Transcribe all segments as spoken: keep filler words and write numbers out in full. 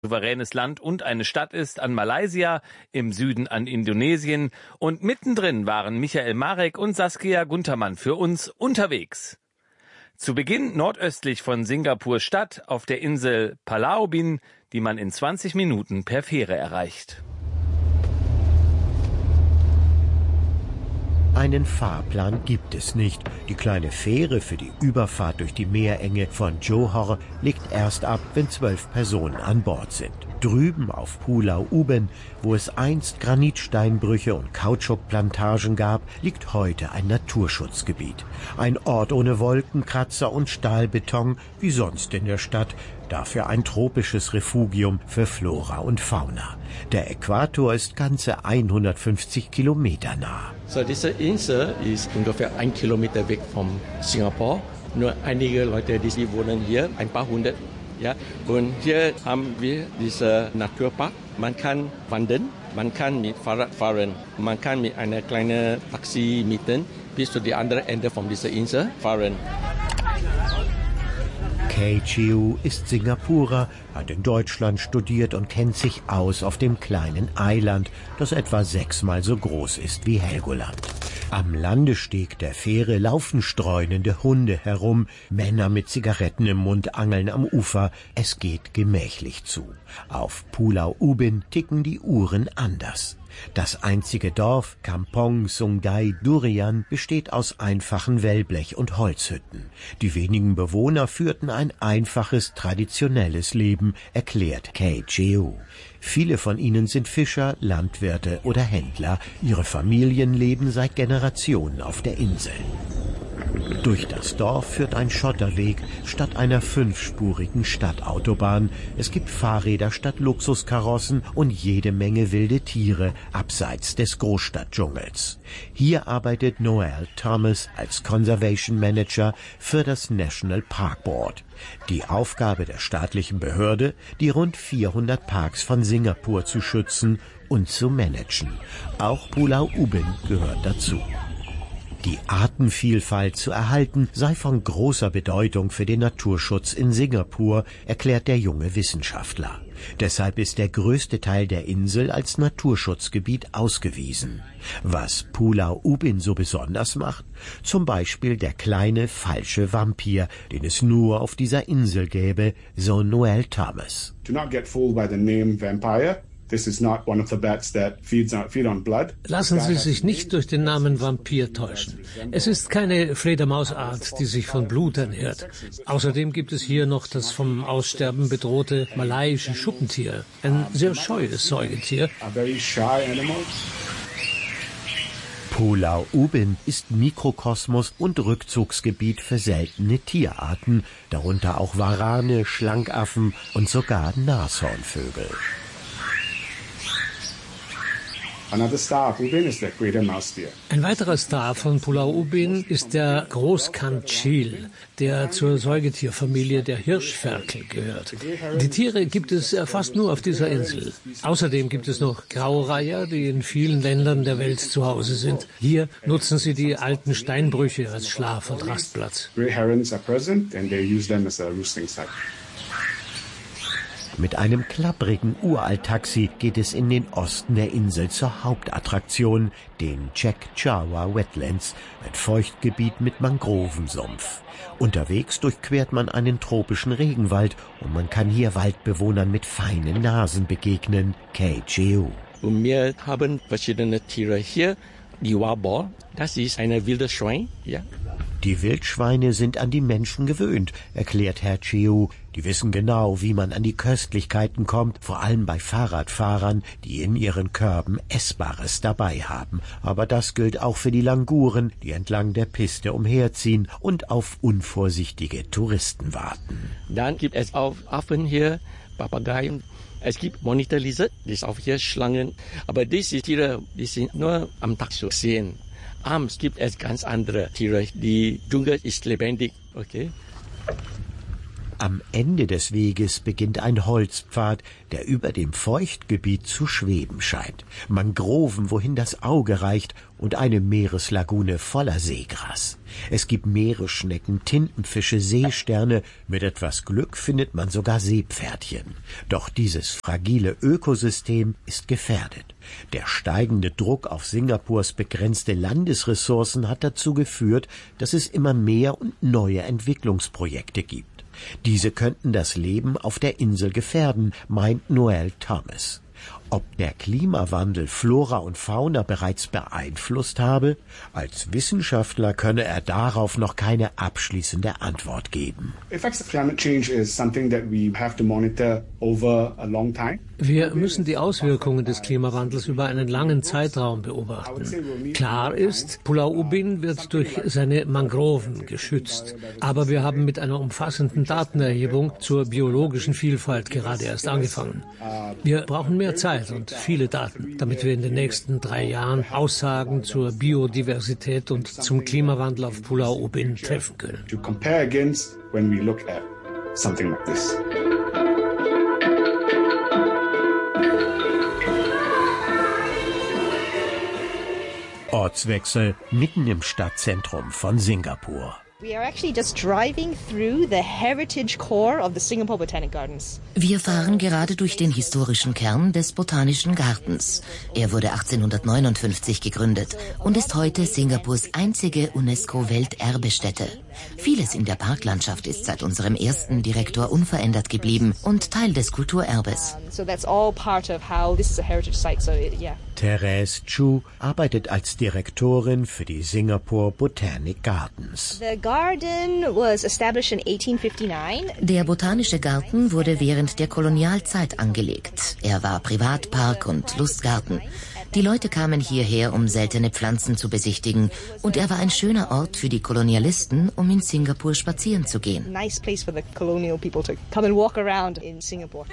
souveränes Land und eine Stadt ist, an Malaysia, im Süden an Indonesien. Und mittendrin waren Michael Marek und Saskia Guntermann für uns unterwegs. Zu Beginn nordöstlich von Singapur Stadt auf der Insel Pulau Ubin, die man in zwanzig Minuten per Fähre erreicht. Einen Fahrplan gibt es nicht. Die kleine Fähre für die Überfahrt durch die Meerenge von Johor legt erst ab, wenn zwölf Personen an Bord sind. Drüben auf Pulau Ubin, wo es einst Granitsteinbrüche und Kautschukplantagen gab, liegt heute ein Naturschutzgebiet. Ein Ort ohne Wolkenkratzer und Stahlbeton, wie sonst in der Stadt. Dafür ein tropisches Refugium für Flora und Fauna. Der Äquator ist ganze hundertfünfzig Kilometer nah. So, diese Insel ist ungefähr ein Kilometer weg von Singapur. Nur einige Leute, die wohnen hier, ein paar hundert. Ja. Und hier haben wir diesen Naturpark. Man kann wandern, man kann mit Fahrrad fahren, man kann mit einer kleinen Taxi mieten bis zu die andere Ende von dieser Insel fahren. Kay Chiu ist Singapurer, hat in Deutschland studiert und kennt sich aus auf dem kleinen Eiland, das etwa sechsmal so groß ist wie Helgoland. Am Landesteg der Fähre laufen streunende Hunde herum, Männer mit Zigaretten im Mund angeln am Ufer, es geht gemächlich zu. Auf Pulau Ubin ticken die Uhren anders. Das einzige Dorf, Kampong Sungai Durian, besteht aus einfachen Wellblech- und Holzhütten. Die wenigen Bewohner führten ein einfaches, traditionelles Leben, erklärt Kay Chiu. Viele von ihnen sind Fischer, Landwirte oder Händler. Ihre Familien leben seit Generationen auf der Insel. Durch das Dorf führt ein Schotterweg statt einer fünfspurigen Stadtautobahn. Es gibt Fahrräder statt Luxuskarossen und jede Menge wilde Tiere abseits des Großstadtdschungels. Hier arbeitet Noel Thomas als Conservation Manager für das National Park Board. Die Aufgabe der staatlichen Behörde, die rund vierhundert Parks von Singapur zu schützen und zu managen. Auch Pulau Ubin gehört dazu. Die Artenvielfalt zu erhalten sei von großer Bedeutung für den Naturschutz in Singapur, erklärt der junge Wissenschaftler. Deshalb ist der größte Teil der Insel als Naturschutzgebiet ausgewiesen. Was Pulau Ubin so besonders macht? Zum Beispiel der kleine falsche Vampir, den es nur auf dieser Insel gäbe, so Noel Thomas. Do not get fooled by the name vampire. This is not one of the bats that feeds on, feed on blood. Lassen Sie sich nicht durch den Namen Vampir täuschen. Es ist keine Fledermausart, die sich von Blut ernährt. Außerdem gibt es hier noch das vom Aussterben bedrohte malaiische Schuppentier, ein sehr scheues Säugetier. Pulau Ubin ist Mikrokosmos und Rückzugsgebiet für seltene Tierarten, darunter auch Warane, Schlankaffen und sogar Nashornvögel. Ein weiterer Star von Pulau Ubin ist der Großkancil, der zur Säugetierfamilie der Hirschferkel gehört. Die Tiere gibt es fast nur auf dieser Insel. Außerdem gibt es noch Graureiher, die in vielen Ländern der Welt zu Hause sind. Hier nutzen sie die alten Steinbrüche als Schlaf- und Rastplatz. Mit einem klapprigen Uralttaxi geht es in den Osten der Insel zur Hauptattraktion, den Chek Chawa Wetlands, ein Feuchtgebiet mit Mangrovensumpf. Unterwegs durchquert man einen tropischen Regenwald und man kann hier Waldbewohnern mit feinen Nasen begegnen. Kay Chiu. Und wir haben verschiedene Tiere hier. Die Wabor, das ist eine wilde Schwein, ja. Die Wildschweine sind an die Menschen gewöhnt, erklärt Herr Chiu. Die wissen genau, wie man an die Köstlichkeiten kommt, vor allem bei Fahrradfahrern, die in ihren Körben Essbares dabei haben. Aber das gilt auch für die Languren, die entlang der Piste umherziehen und auf unvorsichtige Touristen warten. Dann gibt es auch Affen hier, Papageien. Es gibt Monitor Lizard, das ist auch hier Schlangen. Aber diese Tiere, die sind nur am Tag zu sehen. Abends gibt es ganz andere Tiere. Die Dschungel ist lebendig, okay? Am Ende des Weges beginnt ein Holzpfad, der über dem Feuchtgebiet zu schweben scheint. Mangroven, wohin das Auge reicht, und eine Meereslagune voller Seegras. Es gibt Meeresschnecken, Tintenfische, Seesterne. Mit etwas Glück findet man sogar Seepferdchen. Doch dieses fragile Ökosystem ist gefährdet. Der steigende Druck auf Singapurs begrenzte Landesressourcen hat dazu geführt, dass es immer mehr und neue Entwicklungsprojekte gibt. Diese könnten das Leben auf der Insel gefährden, meint Noel Thomas. Ob der Klimawandel Flora und Fauna bereits beeinflusst habe? Als Wissenschaftler könne er darauf noch keine abschließende Antwort geben. Wir müssen die Auswirkungen des Klimawandels über einen langen Zeitraum beobachten. Klar ist, Pulau Ubin wird durch seine Mangroven geschützt. Aber wir haben mit einer umfassenden Datenerhebung zur biologischen Vielfalt gerade erst angefangen. Wir brauchen mehr Zeit und viele Daten, damit wir in den nächsten drei Jahren Aussagen zur Biodiversität und zum Klimawandel auf Pulau Ubin treffen können. To compare against when we look at something like this. Ortswechsel mitten im Stadtzentrum von Singapur. We are actually just driving through the heritage core of the Singapore Botanic Gardens. Wir fahren gerade durch den historischen Kern des Botanischen Gartens. Er wurde achtzehnhundertneunundfünfzig gegründet und ist heute Singapurs einzige UNESCO-Welterbestätte. Vieles in der Parklandschaft ist seit unserem ersten Direktor unverändert geblieben und Teil des Kulturerbes. So that's all part of how this is a heritage site. So yeah. Therese Chu arbeitet als Direktorin für die Singapore Botanic Gardens. The garden was established in eighteen fifty-nine. Der Botanische Garten wurde während der Kolonialzeit angelegt. Er war Privatpark und Lustgarten. Die Leute kamen hierher, um seltene Pflanzen zu besichtigen, und er war ein schöner Ort für die Kolonialisten, um in Singapur spazieren zu gehen. Nice place for the colonial people to come and walk around in Singapore.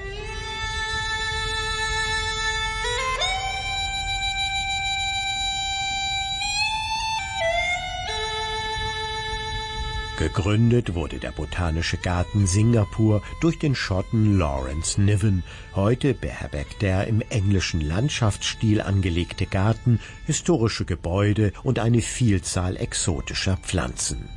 Gegründet wurde der Botanische Garten Singapur durch den Schotten Lawrence Niven. Heute beherbergt der im englischen Landschaftsstil angelegte Garten historische Gebäude und eine Vielzahl exotischer Pflanzen.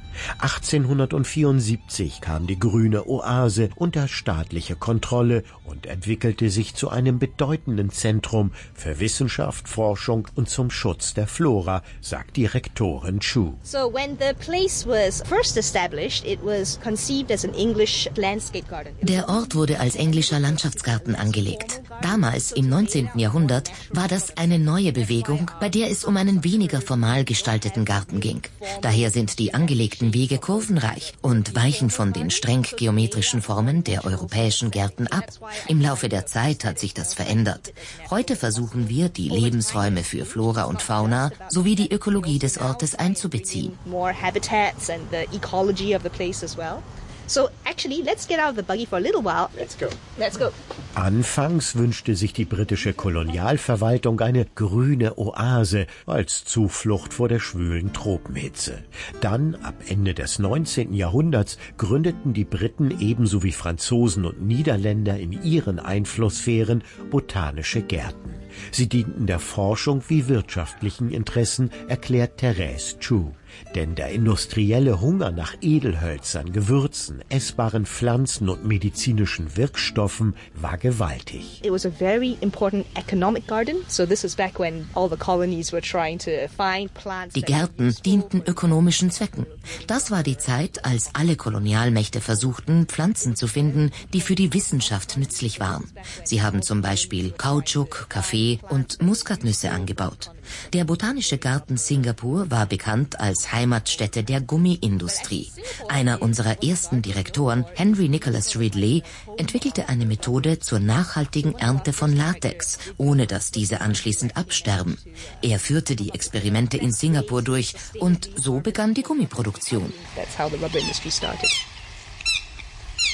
achtzehnhundertvierundsiebzig kam die grüne Oase unter staatliche Kontrolle und entwickelte sich zu einem bedeutenden Zentrum für Wissenschaft, Forschung und zum Schutz der Flora, sagt Direktorin Chu. So when the place was first established, it was conceived as an English landscape garden. Der Ort wurde als englischer Landschaftsgarten angelegt. Damals, im neunzehnten Jahrhundert, war das eine neue Bewegung, bei der es um einen weniger formal gestalteten Garten ging. Daher sind die angelegten Wege kurvenreich und weichen von den streng geometrischen Formen der europäischen Gärten ab. Im Laufe der Zeit hat sich das verändert. Heute versuchen wir, die Lebensräume für Flora und Fauna sowie die Ökologie des Ortes einzubeziehen. More habitats and the ecology of the place as well. So actually, let's get out of the buggy for a little while. Let's go. Let's go. Anfangs wünschte sich die britische Kolonialverwaltung eine grüne Oase als Zuflucht vor der schwülen Tropenhitze. Dann, ab Ende des neunzehnten Jahrhunderts, gründeten die Briten ebenso wie Franzosen und Niederländer in ihren Einflusssphären botanische Gärten. Sie dienten der Forschung wie wirtschaftlichen Interessen, erklärt Therese Chu. Denn der industrielle Hunger nach Edelhölzern, Gewürzen, essbaren Pflanzen und medizinischen Wirkstoffen war gewaltig. It was a very important economic garden. So this is back when all the colonies were trying to find plants. Die Gärten dienten ökonomischen Zwecken. Das war die Zeit, als alle Kolonialmächte versuchten, Pflanzen zu finden, die für die Wissenschaft nützlich waren. Sie haben zum Beispiel Kautschuk, Kaffee und Muskatnüsse angebaut. Der Botanische Garten Singapur war bekannt als Heimatstätte der Gummiindustrie. Einer unserer ersten Direktoren, Henry Nicholas Ridley, entwickelte eine Methode zur nachhaltigen Ernte von Latex, ohne dass diese anschließend absterben. Er führte die Experimente in Singapur durch und so begann die Gummiproduktion. That's how the rubber industry started.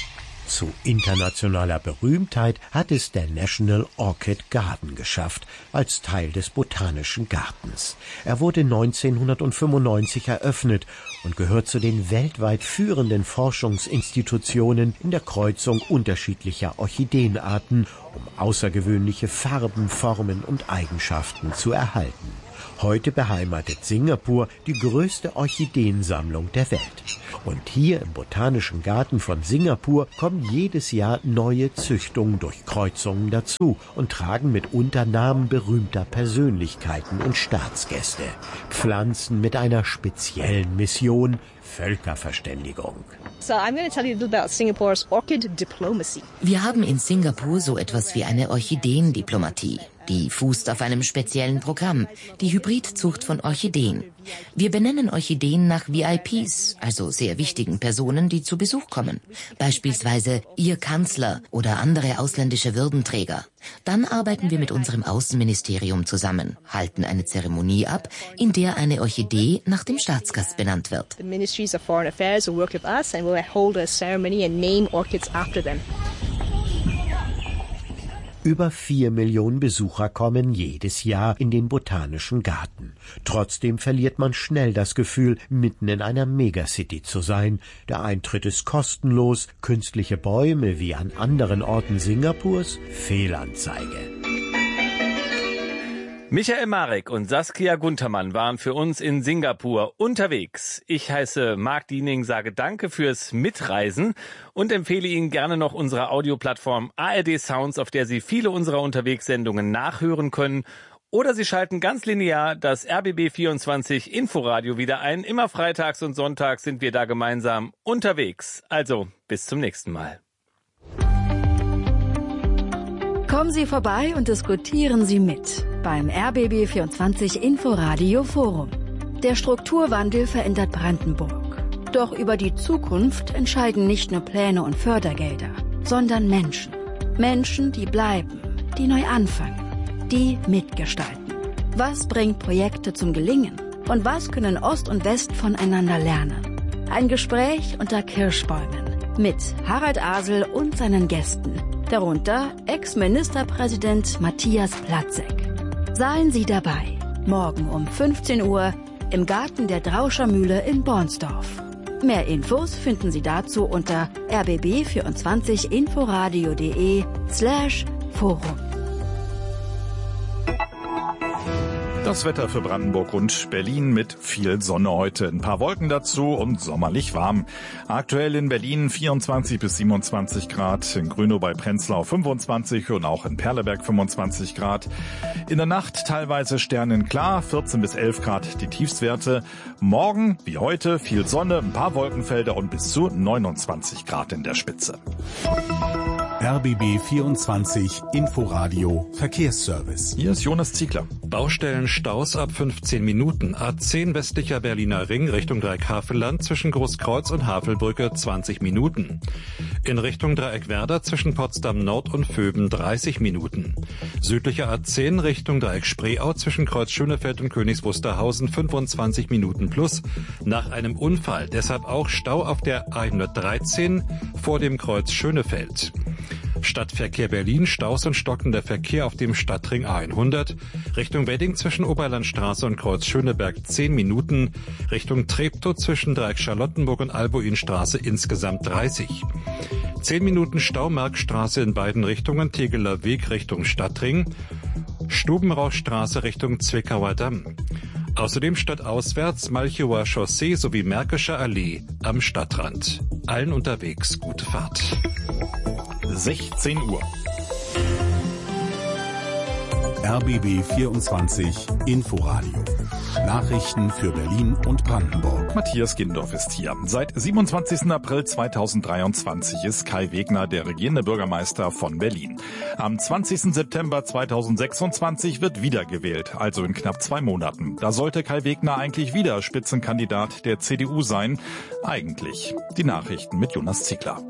Zu internationaler Berühmtheit hat es der National Orchid Garden geschafft, als Teil des Botanischen Gartens. Er wurde neunzehnhundertfünfundneunzig eröffnet und gehört zu den weltweit führenden Forschungsinstitutionen in der Kreuzung unterschiedlicher Orchideenarten, um außergewöhnliche Farben, Formen und Eigenschaften zu erhalten. Heute beheimatet Singapur die größte Orchideensammlung der Welt. Und hier im Botanischen Garten von Singapur kommen jedes Jahr neue Züchtungen durch Kreuzungen dazu und tragen mitunter Namen berühmter Persönlichkeiten und Staatsgäste. Pflanzen mit einer speziellen Mission: Völkerverständigung. So I'm going to tell you a little about Singapore's orchid diplomacy. Wir haben in Singapur so etwas wie eine Orchideendiplomatie. Die fußt auf einem speziellen Programm, die Hybridzucht von Orchideen. Wir benennen Orchideen nach V I Ps, also sehr wichtigen Personen, die zu Besuch kommen. Beispielsweise Ihr Kanzler oder andere ausländische Würdenträger. Dann arbeiten wir mit unserem Außenministerium zusammen, halten eine Zeremonie ab, in der eine Orchidee nach dem Staatsgast benannt wird. The Ministries of Foreign Affairs will work with us and we'll hold a ceremony and name orchids after them. Über vier Millionen Besucher kommen jedes Jahr in den Botanischen Garten. Trotzdem verliert man schnell das Gefühl, mitten in einer Megacity zu sein. Der Eintritt ist kostenlos, künstliche Bäume wie an anderen Orten Singapurs, Fehlanzeige. Michael Marek und Saskia Guntermann waren für uns in Singapur unterwegs. Ich heiße Marc Diening, sage Danke fürs Mitreisen und empfehle Ihnen gerne noch unsere Audioplattform A R D Sounds, auf der Sie viele unserer Unterwegssendungen nachhören können. Oder Sie schalten ganz linear das R B B vierundzwanzig Inforadio wieder ein. Immer freitags und sonntags sind wir da gemeinsam unterwegs. Also, bis zum nächsten Mal. Kommen Sie vorbei und diskutieren Sie mit beim R B B vierundzwanzig Inforadio Forum. Der Strukturwandel verändert Brandenburg. Doch über die Zukunft entscheiden nicht nur Pläne und Fördergelder, sondern Menschen. Menschen, die bleiben, die neu anfangen, die mitgestalten. Was bringt Projekte zum Gelingen? Und was können Ost und West voneinander lernen? Ein Gespräch unter Kirschbäumen mit Harald Asel und seinen Gästen. Darunter Ex-Ministerpräsident Matthias Platzek. Seien Sie dabei, morgen um fünfzehn Uhr im Garten der Drauscher Mühle in Bornsdorf. Mehr Infos finden Sie dazu unter r b b vierundzwanzig inforadio punkt de slash forum. Das Wetter für Brandenburg und Berlin mit viel Sonne heute. Ein paar Wolken dazu und sommerlich warm. Aktuell in Berlin vierundzwanzig bis siebenundzwanzig Grad, in Grünow bei Prenzlau fünfundzwanzig und auch in Perleberg fünfundzwanzig Grad. In der Nacht teilweise sternenklar, vierzehn bis elf Grad die Tiefstwerte. Morgen, wie heute, viel Sonne, ein paar Wolkenfelder und bis zu neunundzwanzig Grad in der Spitze. R B B vierundzwanzig Inforadio Verkehrsservice. Hier ist Jonas Ziegler. Baustellen, Staus ab fünfzehn Minuten. A zehn westlicher Berliner Ring Richtung Dreieck-Havelland zwischen Großkreuz und Havelbrücke zwanzig Minuten. In Richtung Dreieck-Werder zwischen Potsdam Nord und Vöben dreißig Minuten. Südlicher A zehn Richtung Dreieck-Spreeau zwischen Kreuz Schönefeld und Königs Wusterhausen fünfundzwanzig Minuten plus. Nach einem Unfall deshalb auch Stau auf der A hundertdreizehn vor dem Kreuz Schönefeld. Stadtverkehr Berlin, Staus und stockender Verkehr auf dem Stadtring A hundert, Richtung Wedding zwischen Oberlandstraße und Kreuz Schöneberg zehn Minuten, Richtung Treptow zwischen Dreieck Charlottenburg und Albuinstraße insgesamt dreißig. zehn Minuten Stau Merckstraße in beiden Richtungen, Tegeler Weg Richtung Stadtring, Stubenrauchstraße Richtung Zwickauer Damm. Außerdem stadtauswärts Malchower Chaussee sowie Märkischer Allee am Stadtrand. Allen unterwegs gute Fahrt. sechzehn Uhr. R B B vierundzwanzig Inforadio. Nachrichten für Berlin und Brandenburg. Matthias Gindorf ist hier. Seit siebenundzwanzigsten April zweitausenddreiundzwanzig ist Kai Wegner der regierende Bürgermeister von Berlin. Am zwanzigsten September zweitausendsechsundzwanzig wird wiedergewählt, also in knapp zwei Monaten. Da sollte Kai Wegner eigentlich wieder Spitzenkandidat der C D U sein. Eigentlich. Die Nachrichten mit Jonas Ziegler.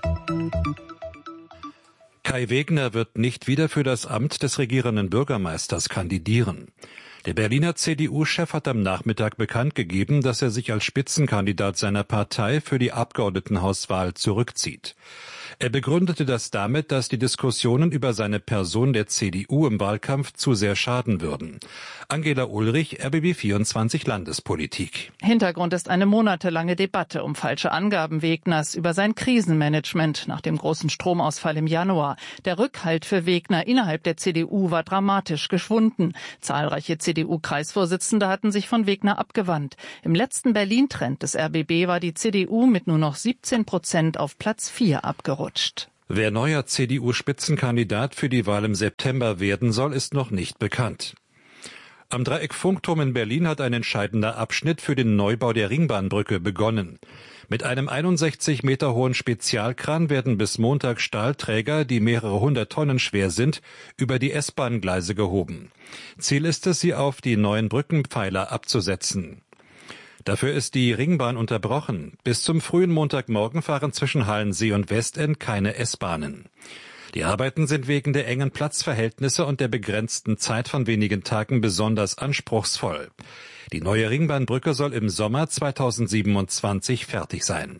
Kai Wegner wird nicht wieder für das Amt des regierenden Bürgermeisters kandidieren. Der Berliner C D U-Chef hat am Nachmittag bekannt gegeben, dass er sich als Spitzenkandidat seiner Partei für die Abgeordnetenhauswahl zurückzieht. Er begründete das damit, dass die Diskussionen über seine Person der C D U im Wahlkampf zu sehr schaden würden. Angela Ulrich, R B B vierundzwanzig Landespolitik. Hintergrund ist eine monatelange Debatte um falsche Angaben Wegners über sein Krisenmanagement nach dem großen Stromausfall im Januar. Der Rückhalt für Wegner innerhalb der C D U war dramatisch geschwunden. Zahlreiche C D U-Kreisvorsitzende hatten sich von Wegner abgewandt. Im letzten Berlin-Trend des R B B war die C D U mit nur noch siebzehn Prozent auf Platz vier abgerutscht. Wer neuer C D U-Spitzenkandidat für die Wahl im September werden soll, ist noch nicht bekannt. Am Dreieck-Funkturm in Berlin hat ein entscheidender Abschnitt für den Neubau der Ringbahnbrücke begonnen. Mit einem einundsechzig Meter hohen Spezialkran werden bis Montag Stahlträger, die mehrere hundert Tonnen schwer sind, über die S-Bahn-Gleise gehoben. Ziel ist es, sie auf die neuen Brückenpfeiler abzusetzen. Dafür ist die Ringbahn unterbrochen. Bis zum frühen Montagmorgen fahren zwischen Halensee und Westend keine S-Bahnen. Die Arbeiten sind wegen der engen Platzverhältnisse und der begrenzten Zeit von wenigen Tagen besonders anspruchsvoll. Die neue Ringbahnbrücke soll im Sommer zweitausendsiebenundzwanzig fertig sein.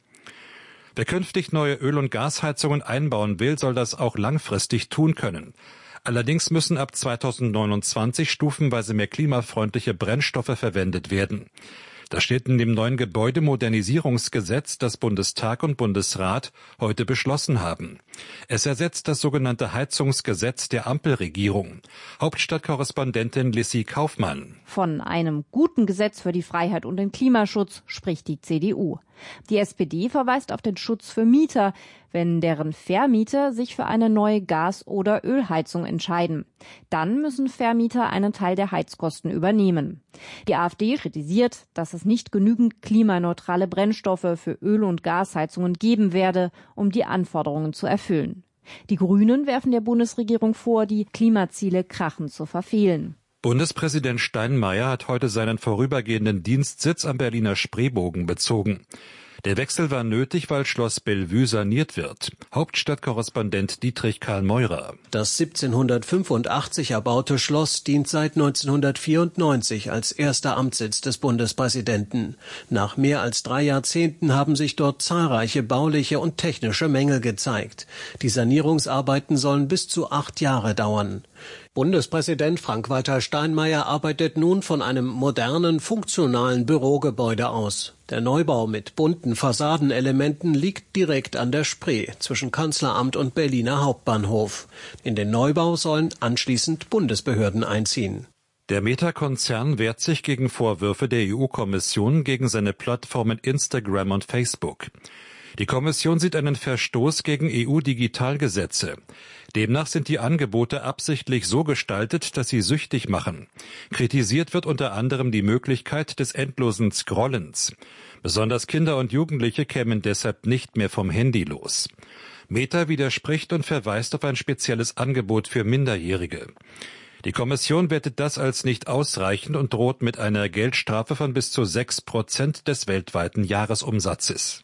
Wer künftig neue Öl- und Gasheizungen einbauen will, soll das auch langfristig tun können. Allerdings müssen ab zweitausendneunundzwanzig stufenweise mehr klimafreundliche Brennstoffe verwendet werden. Das steht in dem neuen Gebäudemodernisierungsgesetz, das Bundestag und Bundesrat heute beschlossen haben. Es ersetzt das sogenannte Heizungsgesetz der Ampelregierung. Hauptstadtkorrespondentin Lissy Kaufmann. Von einem guten Gesetz für die Freiheit und den Klimaschutz spricht die C D U. Die S P D verweist auf den Schutz für Mieter, wenn deren Vermieter sich für eine neue Gas- oder Ölheizung entscheiden. Dann müssen Vermieter einen Teil der Heizkosten übernehmen. Die AfD kritisiert, dass es nicht genügend klimaneutrale Brennstoffe für Öl- und Gasheizungen geben werde, um die Anforderungen zu erfüllen. Die Grünen werfen der Bundesregierung vor, die Klimaziele krachend zu verfehlen. Bundespräsident Steinmeier hat heute seinen vorübergehenden Dienstsitz am Berliner Spreebogen bezogen. Der Wechsel war nötig, weil Schloss Bellevue saniert wird. Hauptstadtkorrespondent Dietrich Karl Meurer. Das siebzehnhundertfünfundachtzig erbaute Schloss dient seit neunzehnhundertvierundneunzig als erster Amtssitz des Bundespräsidenten. Nach mehr als drei Jahrzehnten haben sich dort zahlreiche bauliche und technische Mängel gezeigt. Die Sanierungsarbeiten sollen bis zu acht Jahre dauern. Bundespräsident Frank-Walter Steinmeier arbeitet nun von einem modernen, funktionalen Bürogebäude aus. Der Neubau mit bunten Fassadenelementen liegt direkt an der Spree zwischen Kanzleramt und Berliner Hauptbahnhof. In den Neubau sollen anschließend Bundesbehörden einziehen. Der Meta-Konzern wehrt sich gegen Vorwürfe der E U-Kommission gegen seine Plattformen Instagram und Facebook. Die Kommission sieht einen Verstoß gegen E U-Digitalgesetze. Demnach sind die Angebote absichtlich so gestaltet, dass sie süchtig machen. Kritisiert wird unter anderem die Möglichkeit des endlosen Scrollens. Besonders Kinder und Jugendliche kämen deshalb nicht mehr vom Handy los. Meta widerspricht und verweist auf ein spezielles Angebot für Minderjährige. Die Kommission wertet das als nicht ausreichend und droht mit einer Geldstrafe von bis zu sechs Prozent des weltweiten Jahresumsatzes.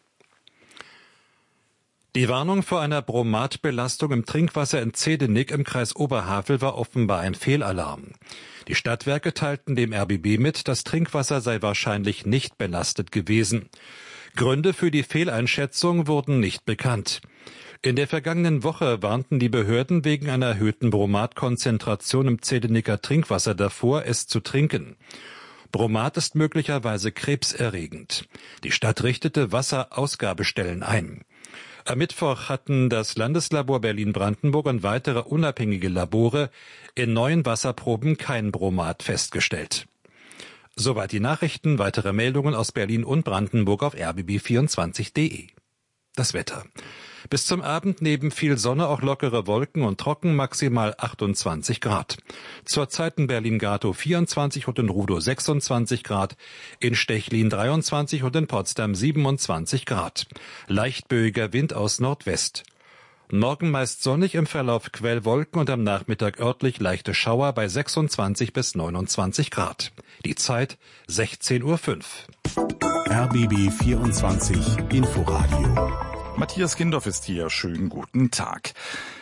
Die Warnung vor einer Bromatbelastung im Trinkwasser in Zehdenick im Kreis Oberhavel war offenbar ein Fehlalarm. Die Stadtwerke teilten dem R B B mit, das Trinkwasser sei wahrscheinlich nicht belastet gewesen. Gründe für die Fehleinschätzung wurden nicht bekannt. In der vergangenen Woche warnten die Behörden wegen einer erhöhten Bromatkonzentration im Zehdenicker Trinkwasser davor, es zu trinken. Bromat ist möglicherweise krebserregend. Die Stadt richtete Wasserausgabestellen ein. Am Mittwoch hatten das Landeslabor Berlin-Brandenburg und weitere unabhängige Labore in neuen Wasserproben kein Bromat festgestellt. Soweit die Nachrichten. Weitere Meldungen aus Berlin und Brandenburg auf r b b vierundzwanzig punkt de. Das Wetter. Bis zum Abend neben viel Sonne auch lockere Wolken und trocken, maximal achtundzwanzig Grad. Zurzeit in Berlin-Gatow vierundzwanzig und in Rudow sechsundzwanzig Grad, in Stechlin dreiundzwanzig und in Potsdam siebenundzwanzig Grad. Leicht böiger Wind aus Nordwest. Morgen meist sonnig, im Verlauf Quellwolken und am Nachmittag örtlich leichte Schauer bei sechsundzwanzig bis neunundzwanzig Grad. Die Zeit sechzehn Uhr fünf. R B B vierundzwanzig Inforadio. Matthias Kindorf ist hier. Schönen guten Tag.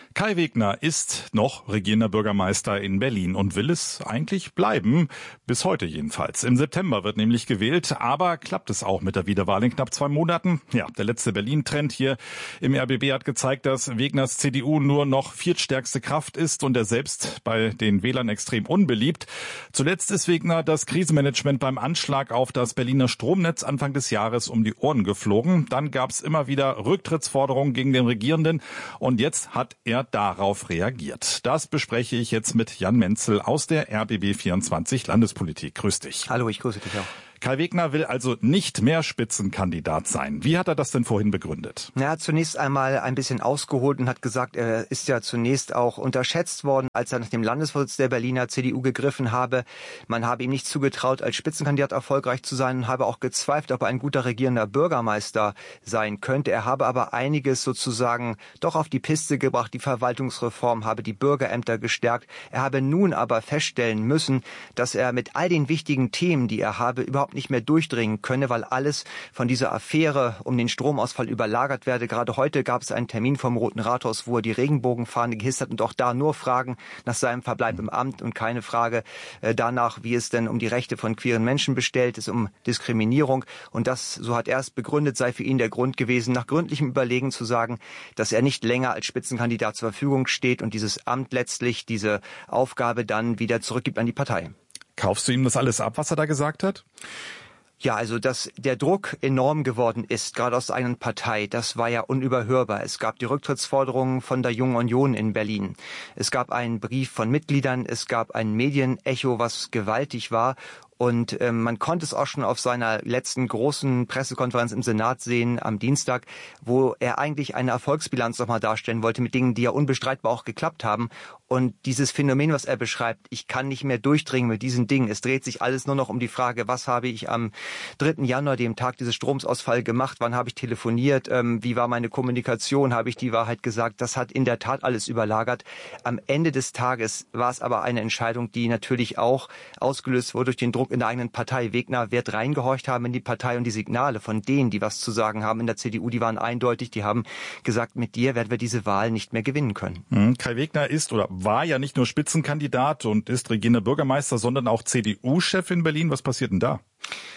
Kai Wegner ist noch regierender Bürgermeister in Berlin und will es eigentlich bleiben, bis heute jedenfalls. Im September wird nämlich gewählt, aber klappt es auch mit der Wiederwahl in knapp zwei Monaten? Ja, der letzte Berlin-Trend hier im R B B hat gezeigt, dass Wegners C D U nur noch viertstärkste Kraft ist und er selbst bei den Wählern extrem unbeliebt. Zuletzt ist Wegner das Krisenmanagement beim Anschlag auf das Berliner Stromnetz Anfang des Jahres um die Ohren geflogen. Dann gab es immer wieder Rücktrittsforderungen gegen den Regierenden und jetzt hat er darauf reagiert. Das bespreche ich jetzt mit Jan Menzel aus der R B B vierundzwanzig Landespolitik. Grüß dich. Hallo, ich grüße dich auch. Kai Wegner will also nicht mehr Spitzenkandidat sein. Wie hat er das denn vorhin begründet? Er hat zunächst einmal ein bisschen ausgeholt und hat gesagt, er ist ja zunächst auch unterschätzt worden, als er nach dem Landesvorsitz der Berliner C D U gegriffen habe. Man habe ihm nicht zugetraut, als Spitzenkandidat erfolgreich zu sein und habe auch gezweifelt, ob er ein guter regierender Bürgermeister sein könnte. Er habe aber einiges sozusagen doch auf die Piste gebracht. Die Verwaltungsreform habe die Bürgerämter gestärkt. Er habe nun aber feststellen müssen, dass er mit all den wichtigen Themen, die er habe, überhaupt nicht mehr durchdringen könne, weil alles von dieser Affäre um den Stromausfall überlagert werde. Gerade heute gab es einen Termin vom Roten Rathaus, wo er die Regenbogenfahne gehisst hat und auch da nur Fragen nach seinem Verbleib im Amt und keine Frage äh, danach, wie es denn um die Rechte von queeren Menschen bestellt ist, um Diskriminierung. Und das, so hat er es begründet, sei für ihn der Grund gewesen, nach gründlichem Überlegen zu sagen, dass er nicht länger als Spitzenkandidat zur Verfügung steht und dieses Amt letztlich, diese Aufgabe dann wieder zurückgibt an die Partei. Kaufst du ihm das alles ab, was er da gesagt hat? Ja, also dass der Druck enorm geworden ist, gerade aus der eigenen Partei, das war ja unüberhörbar. Es gab die Rücktrittsforderungen von der Jungen Union in Berlin. Es gab einen Brief von Mitgliedern, es gab ein Medienecho, was gewaltig war. Und ähm, man konnte es auch schon auf seiner letzten großen Pressekonferenz im Senat sehen am Dienstag, wo er eigentlich eine Erfolgsbilanz nochmal darstellen wollte mit Dingen, die ja unbestreitbar auch geklappt haben. Und dieses Phänomen, was er beschreibt, ich kann nicht mehr durchdringen mit diesen Dingen. Es dreht sich alles nur noch um die Frage, was habe ich am dritten Januar, dem Tag dieses Stromsausfalls, gemacht? Wann habe ich telefoniert? Ähm, wie war meine Kommunikation? Habe ich die Wahrheit gesagt? Das hat in der Tat alles überlagert. Am Ende des Tages war es aber eine Entscheidung, die natürlich auch ausgelöst wurde durch den Druck in der eigenen Partei. Wegner wird reingehorcht haben in die Partei und die Signale von denen, die was zu sagen haben in der C D U, die waren eindeutig. Die haben gesagt, mit dir werden wir diese Wahl nicht mehr gewinnen können. Mhm. Kai Wegner ist oder war ja nicht nur Spitzenkandidat und ist regierender Bürgermeister, sondern auch C D U-Chef in Berlin. Was passiert denn da?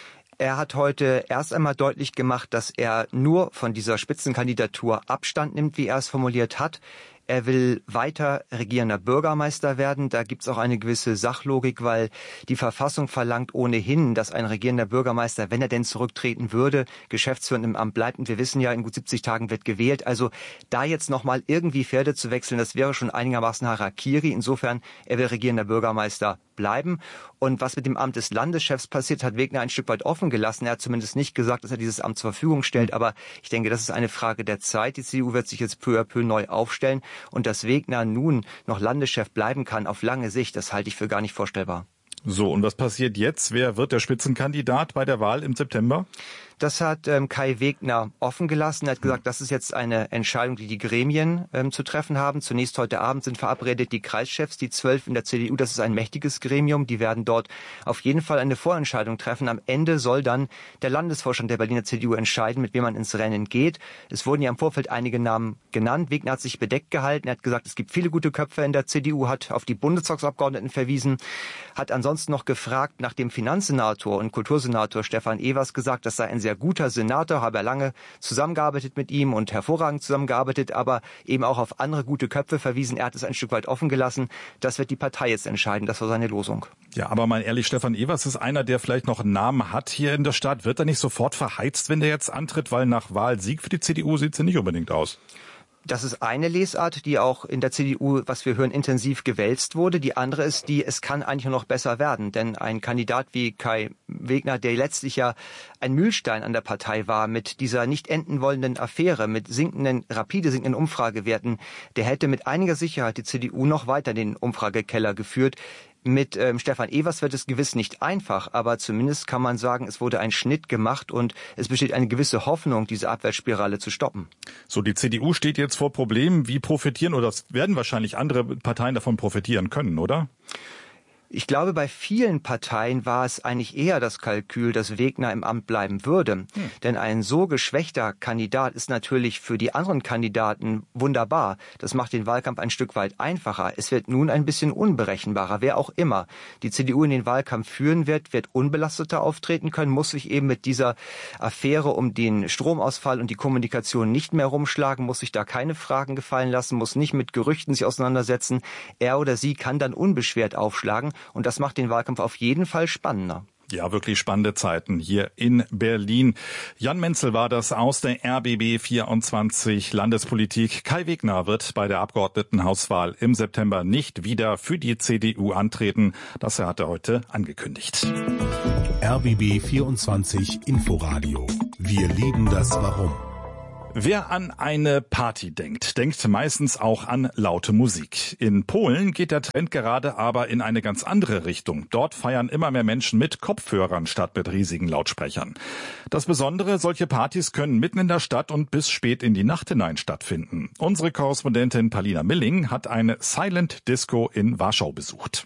Er hat heute erst einmal deutlich gemacht, dass er nur von dieser Spitzenkandidatur Abstand nimmt, wie er es formuliert hat. Er will weiter regierender Bürgermeister werden. Da gibt es auch eine gewisse Sachlogik, weil die Verfassung verlangt ohnehin, dass ein regierender Bürgermeister, wenn er denn zurücktreten würde, geschäftsführend im Amt bleibt. Und wir wissen ja, in gut siebzig Tagen wird gewählt. Also da jetzt nochmal irgendwie Pferde zu wechseln, das wäre schon einigermaßen Harakiri. Insofern, er will regierender Bürgermeister bleiben. Und was mit dem Amt des Landeschefs passiert, hat Wegner ein Stück weit offen gelassen. Er hat zumindest nicht gesagt, dass er dieses Amt zur Verfügung stellt. Aber ich denke, das ist eine Frage der Zeit. Die C D U wird sich jetzt peu à peu neu aufstellen. Und dass Wegner nun noch Landeschef bleiben kann auf lange Sicht, das halte ich für gar nicht vorstellbar. So, und was passiert jetzt? Wer wird der Spitzenkandidat bei der Wahl im September? Das hat ähm, Kai Wegner offen gelassen. Er hat gesagt, das ist jetzt eine Entscheidung, die die Gremien ähm, zu treffen haben. Zunächst heute Abend sind verabredet die Kreischefs, die zwölf in der C D U. Das ist ein mächtiges Gremium. Die werden dort auf jeden Fall eine Vorentscheidung treffen. Am Ende soll dann der Landesvorstand der Berliner C D U entscheiden, mit wem man ins Rennen geht. Es wurden ja im Vorfeld einige Namen genannt. Wegner hat sich bedeckt gehalten. Er hat gesagt, es gibt viele gute Köpfe in der C D U, hat auf die Bundestagsabgeordneten verwiesen, hat ansonsten noch gefragt nach dem Finanzsenator und Kultursenator Stefan Evers, gesagt, das sei ein sehr guter Senator, habe er lange zusammengearbeitet mit ihm und hervorragend zusammengearbeitet, aber eben auch auf andere gute Köpfe verwiesen. Er hat es ein Stück weit offen gelassen. Das wird die Partei jetzt entscheiden. Das war seine Losung. Ja, aber mal ehrlich, Stefan Evers ist einer, der vielleicht noch einen Namen hat hier in der Stadt. Wird er nicht sofort verheizt, wenn der jetzt antritt? Weil nach Wahlsieg für die C D U sieht es ja nicht unbedingt aus. Das ist eine Lesart, die auch in der C D U, was wir hören, intensiv gewälzt wurde. Die andere ist die, es kann eigentlich nur noch besser werden. Denn ein Kandidat wie Kai Wegner, der letztlich ja ein Mühlstein an der Partei war, mit dieser nicht enden wollenden Affäre, mit sinkenden, rapide sinkenden Umfragewerten, der hätte mit einiger Sicherheit die C D U noch weiter in den Umfragekeller geführt. Mit ähm, Stefan Evers wird es gewiss nicht einfach, aber zumindest kann man sagen, es wurde ein Schnitt gemacht und es besteht eine gewisse Hoffnung, diese Abwärtsspirale zu stoppen. So, die C D U steht jetzt vor Problemen. Wie profitieren, oder werden wahrscheinlich andere Parteien davon profitieren können, oder? Ich glaube, bei vielen Parteien war es eigentlich eher das Kalkül, dass Wegner im Amt bleiben würde. Hm. Denn ein so geschwächter Kandidat ist natürlich für die anderen Kandidaten wunderbar. Das macht den Wahlkampf ein Stück weit einfacher. Es wird nun ein bisschen unberechenbarer. Wer auch immer die C D U in den Wahlkampf führen wird, wird unbelasteter auftreten können, muss sich eben mit dieser Affäre um den Stromausfall und die Kommunikation nicht mehr rumschlagen, muss sich da keine Fragen gefallen lassen, muss nicht mit Gerüchten sich auseinandersetzen. Er oder sie kann dann unbeschwert aufschlagen. Und das macht den Wahlkampf auf jeden Fall spannender. Ja, wirklich spannende Zeiten hier in Berlin. Jan Menzel war das aus der R B B vierundzwanzig Landespolitik. Kai Wegner wird bei der Abgeordnetenhauswahl im September nicht wieder für die C D U antreten. Das hat er heute angekündigt. R B B vierundzwanzig Inforadio. Wir lieben das Warum. Wer an eine Party denkt, denkt meistens auch an laute Musik. In Polen geht der Trend gerade aber in eine ganz andere Richtung. Dort feiern immer mehr Menschen mit Kopfhörern statt mit riesigen Lautsprechern. Das Besondere, solche Partys können mitten in der Stadt und bis spät in die Nacht hinein stattfinden. Unsere Korrespondentin Palina Milling hat eine Silent Disco in Warschau besucht.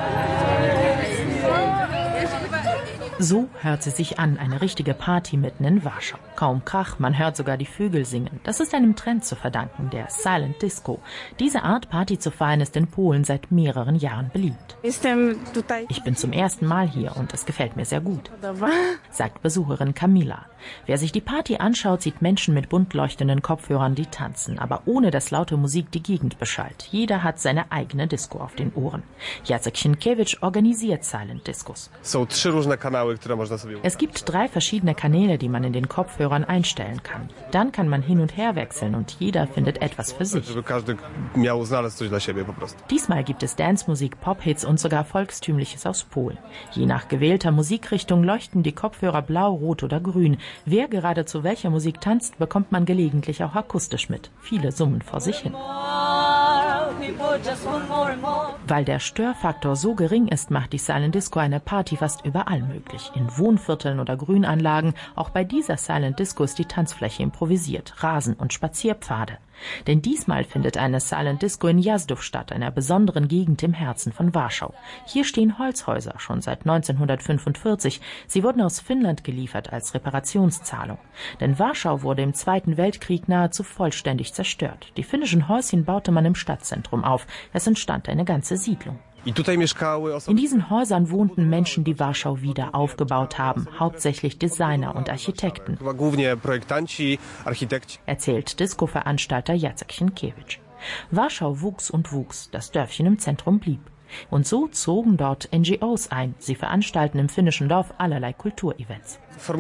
So hört sie sich an, eine richtige Party mitten in Warschau. Kaum Krach, man hört sogar die Vögel singen. Das ist einem Trend zu verdanken, der Silent Disco. Diese Art, Party zu feiern, ist in Polen seit mehreren Jahren beliebt. Ich bin zum ersten Mal hier und es gefällt mir sehr gut, sagt Besucherin Kamila. Wer sich die Party anschaut, sieht Menschen mit bunt leuchtenden Kopfhörern, die tanzen, aber ohne dass laute Musik die Gegend beschallt. Jeder hat seine eigene Disco auf den Ohren. Jacek Sienkiewicz organisiert Silent Discos. Es gibt drei verschiedene Kanäle, die man in den Kopfhörern einstellen kann. Dann kann man hin und her wechseln und jeder findet etwas für sich. Diesmal gibt es Dancemusik, Pop-Hits und sogar Volkstümliches aus Polen. Je nach gewählter Musikrichtung leuchten die Kopfhörer blau, rot oder grün. Wer gerade zu welcher Musik tanzt, bekommt man gelegentlich auch akustisch mit. Viele summen vor sich hin. Weil der Störfaktor so gering ist, macht die Silent Disco eine Party fast überall möglich. In Wohnvierteln oder Grünanlagen. Auch bei dieser Silent Disco ist die Tanzfläche improvisiert, Rasen und Spazierpfade. Denn diesmal findet eine Silent Disco in Jasdów statt, einer besonderen Gegend im Herzen von Warschau. Hier stehen Holzhäuser, schon seit neunzehnhundertfünfundvierzig. Sie wurden aus Finnland geliefert als Reparationszahlung. Denn Warschau wurde im Zweiten Weltkrieg nahezu vollständig zerstört. Die finnischen Häuschen baute man im Stadtzentrum auf. Es entstand eine ganze Siedlung. In diesen Häusern wohnten Menschen, die Warschau wieder aufgebaut haben, hauptsächlich Designer und Architekten, erzählt Disco-Veranstalter Jacek Sienkiewicz. Warschau wuchs und wuchs, das Dörfchen im Zentrum blieb. Und so zogen dort N G Os ein. Sie veranstalten im finnischen Dorf allerlei Kulturevents.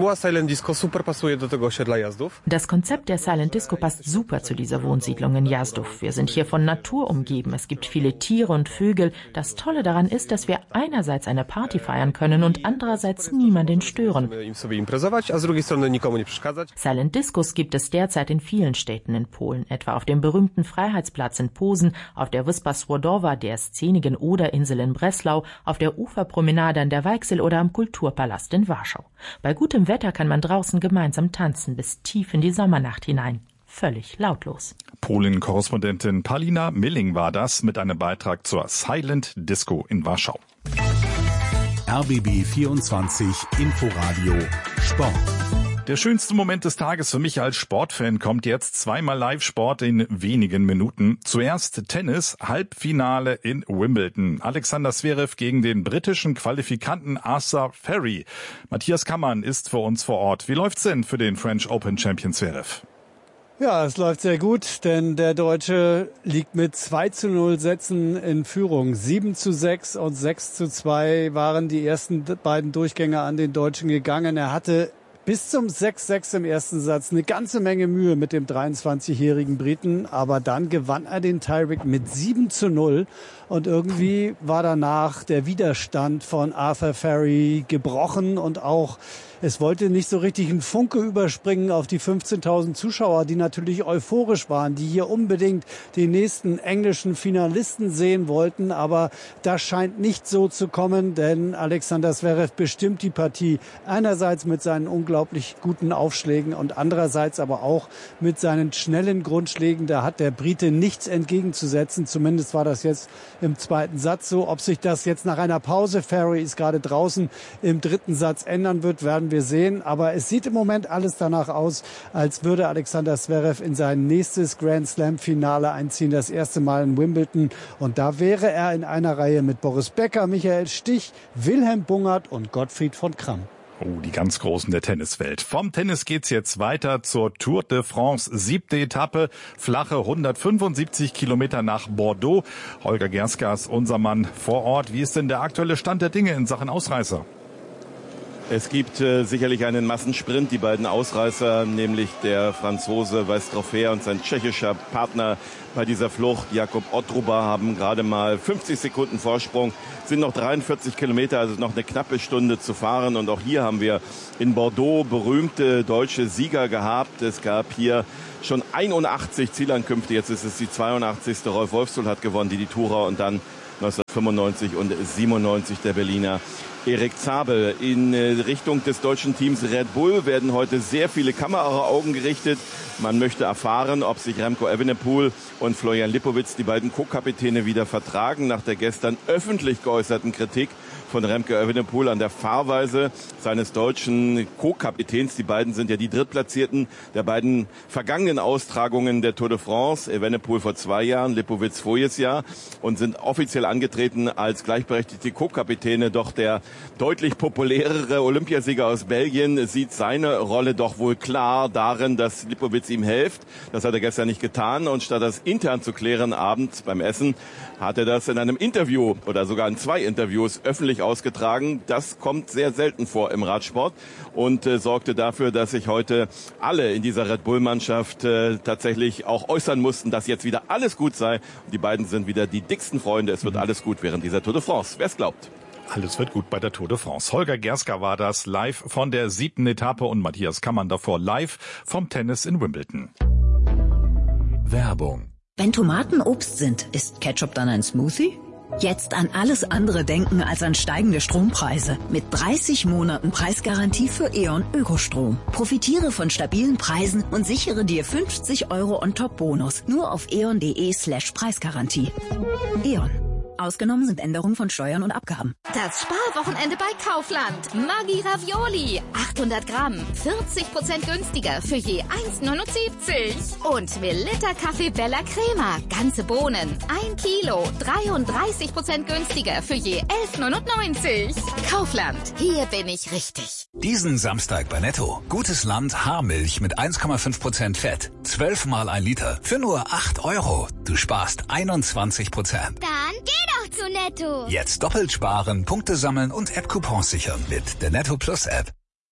Das Konzept der Silent Disco passt super zu dieser Wohnsiedlung in Jasdów. Wir sind hier von Natur umgeben. Es gibt viele Tiere und Vögel. Das Tolle daran ist, dass wir einerseits eine Party feiern können und andererseits niemanden stören. Silent Discos gibt es derzeit in vielen Städten in Polen, etwa auf dem berühmten Freiheitsplatz in Posen, auf der Wyspa Słodowa, der szenigen Oderinsel in Breslau, auf der Uferpromenade an der Weichsel oder am Kulturpalast in Warschau. Bei gutem Wetter kann man draußen gemeinsam tanzen, bis tief in die Sommernacht hinein. Völlig lautlos. Polen-Korrespondentin Palina Milling war das mit einem Beitrag zur Silent Disco in Warschau. R B B vierundzwanzig Inforadio Sport. Der schönste Moment des Tages für mich als Sportfan kommt jetzt. Zweimal Live-Sport in wenigen Minuten. Zuerst Tennis, Halbfinale in Wimbledon. Alexander Zverev gegen den britischen Qualifikanten Arthur Ferry. Matthias Kammann ist für uns vor Ort. Wie läuft's denn für den French Open Champion Zverev? Ja, es läuft sehr gut, denn der Deutsche liegt mit zwei zu null Sätzen in Führung. sieben zu sechs und sechs zu zwei waren die ersten beiden Durchgänge an den Deutschen gegangen. Er hatte bis zum sechs sechs im ersten Satz eine ganze Menge Mühe mit dem dreiundzwanzigjährigen Briten, aber dann gewann er den Tiebreak mit sieben zu null und irgendwie war danach der Widerstand von Arthur Ferry gebrochen und auch es wollte nicht so richtig ein Funke überspringen auf die fünfzehntausend Zuschauer, die natürlich euphorisch waren, die hier unbedingt den nächsten englischen Finalisten sehen wollten. Aber das scheint nicht so zu kommen, denn Alexander Zverev bestimmt die Partie einerseits mit seinen unglaublich guten Aufschlägen und andererseits aber auch mit seinen schnellen Grundschlägen. Da hat der Brite nichts entgegenzusetzen. Zumindest war das jetzt im zweiten Satz so. Ob sich das jetzt nach einer Pause, Ferry ist gerade draußen, im dritten Satz ändern wird, werden wir sehen. Aber es sieht im Moment alles danach aus, als würde Alexander Zverev in sein nächstes Grand Slam-Finale einziehen, das erste Mal in Wimbledon. Und da wäre er in einer Reihe mit Boris Becker, Michael Stich, Wilhelm Bungert und Gottfried von Kramm. Oh, die ganz Großen der Tenniswelt. Vom Tennis geht's jetzt weiter zur Tour de France. Siebte Etappe, flache hundertfünfundsiebzig Kilometer nach Bordeaux. Holger Gerska ist unser Mann vor Ort. Wie ist denn der aktuelle Stand der Dinge in Sachen Ausreißer? Es gibt äh, sicherlich einen Massensprint. Die beiden Ausreißer, nämlich der Franzose Weistroffer und sein tschechischer Partner bei dieser Flucht, Jakob Ottruba, haben gerade mal fünfzig Sekunden Vorsprung. Sind noch dreiundvierzig Kilometer, also noch eine knappe Stunde zu fahren. Und auch hier haben wir in Bordeaux berühmte deutsche Sieger gehabt. Es gab hier schon einundachtzig Zielankünfte. Jetzt ist es die zweiundachtzigste Rolf Wolfsohl hat gewonnen, die die Tourer, und dann neunzehnhundertfünfundneunzig und siebenundneunzig der Berliner Erik Zabel. In Richtung des deutschen Teams Red Bull werden heute sehr viele Kameraaugen gerichtet. Man möchte erfahren, ob sich Remco Evenepoel und Florian Lipowitz, die beiden Co-Kapitäne, wieder vertragen nach der gestern öffentlich geäußerten Kritik von Remco Evenepoel an der Fahrweise seines deutschen Co-Kapitäns. Die beiden sind ja die Drittplatzierten der beiden vergangenen Austragungen der Tour de France. Evenepoel vor zwei Jahren, Lipowitz voriges Jahr, und sind offiziell angetreten als gleichberechtigte Co-Kapitäne. Doch der deutlich populärere Olympiasieger aus Belgien sieht seine Rolle doch wohl klar darin, dass Lipowitz ihm hilft. Das hat er gestern nicht getan, und statt das intern zu klären abends beim Essen, hat er das in einem Interview oder sogar in zwei Interviews öffentlich ausgetragen. Das kommt sehr selten vor im Radsport und äh, sorgte dafür, dass sich heute alle in dieser Red Bull-Mannschaft äh, tatsächlich auch äußern mussten, dass jetzt wieder alles gut sei. Und die beiden sind wieder die dicksten Freunde. Es wird alles gut während dieser Tour de France. Wer es glaubt. Alles wird gut bei der Tour de France. Holger Gerska war das live von der siebten Etappe und Matthias Kammann davor live vom Tennis in Wimbledon. Werbung. Wenn Tomaten Obst sind, ist Ketchup dann ein Smoothie? Jetzt an alles andere denken als an steigende Strompreise. Mit dreißig Monaten Preisgarantie für E.ON Ökostrom. Profitiere von stabilen Preisen und sichere dir fünfzig Euro On-Top-Bonus. Nur auf eon.de slash Preisgarantie. E.ON. Ausgenommen sind Änderungen von Steuern und Abgaben. Das Sparwochenende bei Kaufland. Maggi Ravioli. achthundert Gramm. vierzig Prozent günstiger für je eins neunundsiebzig. Und Melitta Kaffee Bella Crema. Ganze Bohnen. ein Kilo. dreiunddreißig Prozent günstiger für je elf neunundneunzig. Kaufland. Hier bin ich richtig. Diesen Samstag bei Netto. Gutes Land Haarmilch mit eins Komma fünf Prozent Fett. zwölf Mal ein Liter. Für nur acht Euro. Du sparst einundzwanzig Prozent. Dann geh doch zu Netto. Jetzt doppelt sparen, Punkte sammeln und App-Coupons sichern mit der Netto Plus App.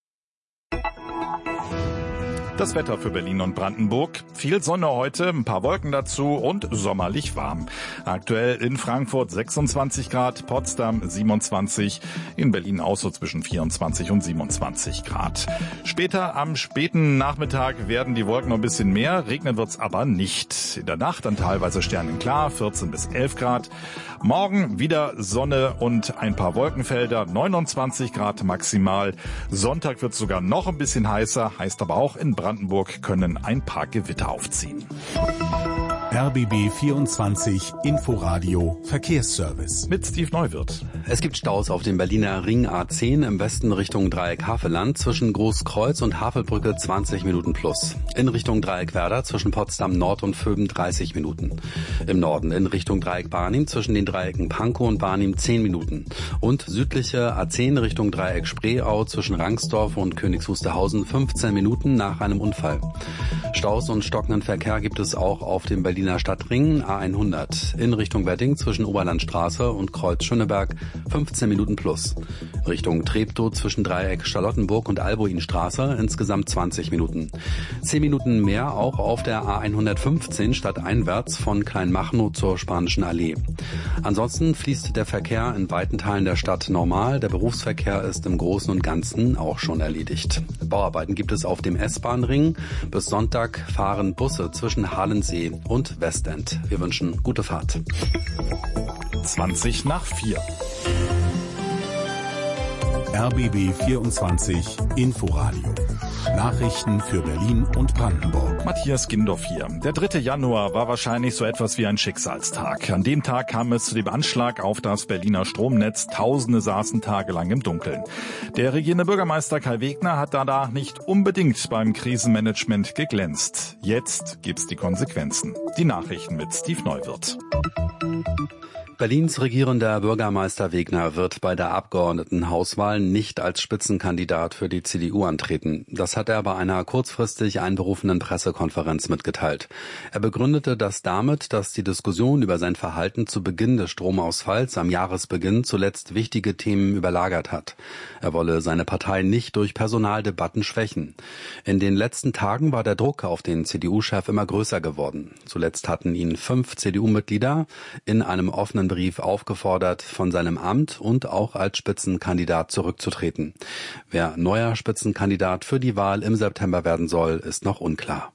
Das Wetter für Berlin und Brandenburg. Viel Sonne heute, ein paar Wolken dazu und sommerlich warm. Aktuell in Frankfurt sechsundzwanzig Grad, Potsdam siebenundzwanzig, in Berlin auch so zwischen vierundzwanzig und siebenundzwanzig Grad. Später am späten Nachmittag werden die Wolken noch ein bisschen mehr, regnen wird's aber nicht. In der Nacht dann teilweise sternenklar, vierzehn bis elf Grad. Morgen wieder Sonne und ein paar Wolkenfelder, neunundzwanzig Grad maximal. Sonntag wird's sogar noch ein bisschen heißer, heißt aber auch in Brandenburg können ein paar Gewitter aufziehen. R B B vierundzwanzig Inforadio Verkehrsservice. Mit Steve Neuwirth. Es gibt Staus auf dem Berliner Ring A zehn im Westen Richtung Dreieck Havelland zwischen Großkreuz und Havelbrücke zwanzig Minuten plus. In Richtung Dreieck Werder zwischen Potsdam Nord und Vöben dreißig Minuten. Im Norden in Richtung Dreieck Barnim zwischen den Dreiecken Pankow und Barnim zehn Minuten. Und südliche A zehn Richtung Dreieck Spreeau zwischen Rangsdorf und Königs Wusterhausen fünfzehn Minuten nach einem Unfall. Staus und stockenden Verkehr gibt es auch auf dem Berliner Stadtring A hundert in Richtung Wedding zwischen Oberlandstraße und Kreuz Schöneberg fünfzehn Minuten plus. Richtung Treptow zwischen Dreieck Charlottenburg und Albuinstraße insgesamt zwanzig Minuten. zehn Minuten mehr auch auf der A hundertfünfzehn stadteinwärts von Kleinmachnow zur Spanischen Allee. Ansonsten fließt der Verkehr in weiten Teilen der Stadt normal. Der Berufsverkehr ist im Großen und Ganzen auch schon erledigt. Bauarbeiten gibt es auf dem S-Bahn-Ring. Bis Sonntag fahren Busse zwischen Halensee und Westend. Wir wünschen gute Fahrt. zwanzig nach vier. R B B vierundzwanzig Inforadio. Nachrichten für Berlin und Brandenburg. Matthias Gindorf hier. Der dritte Januar war wahrscheinlich so etwas wie ein Schicksalstag. An dem Tag kam es zu dem Anschlag auf das Berliner Stromnetz. Tausende saßen tagelang im Dunkeln. Der regierende Bürgermeister Kai Wegner hat danach nicht unbedingt beim Krisenmanagement geglänzt. Jetzt gibt's die Konsequenzen. Die Nachrichten mit Steve Neuwirth. Berlins regierender Bürgermeister Wegner wird bei der Abgeordnetenhauswahl nicht als Spitzenkandidat für die C D U antreten. Das hat er bei einer kurzfristig einberufenen Pressekonferenz mitgeteilt. Er begründete das damit, dass die Diskussion über sein Verhalten zu Beginn des Stromausfalls am Jahresbeginn zuletzt wichtige Themen überlagert hat. Er wolle seine Partei nicht durch Personaldebatten schwächen. In den letzten Tagen war der Druck auf den C D U-Chef immer größer geworden. Zuletzt hatten ihn fünf C D U-Mitglieder in einem offenen Brief aufgefordert, von seinem Amt und auch als Spitzenkandidat zurückzutreten. Wer neuer Spitzenkandidat für die Wahl im September werden soll, ist noch unklar.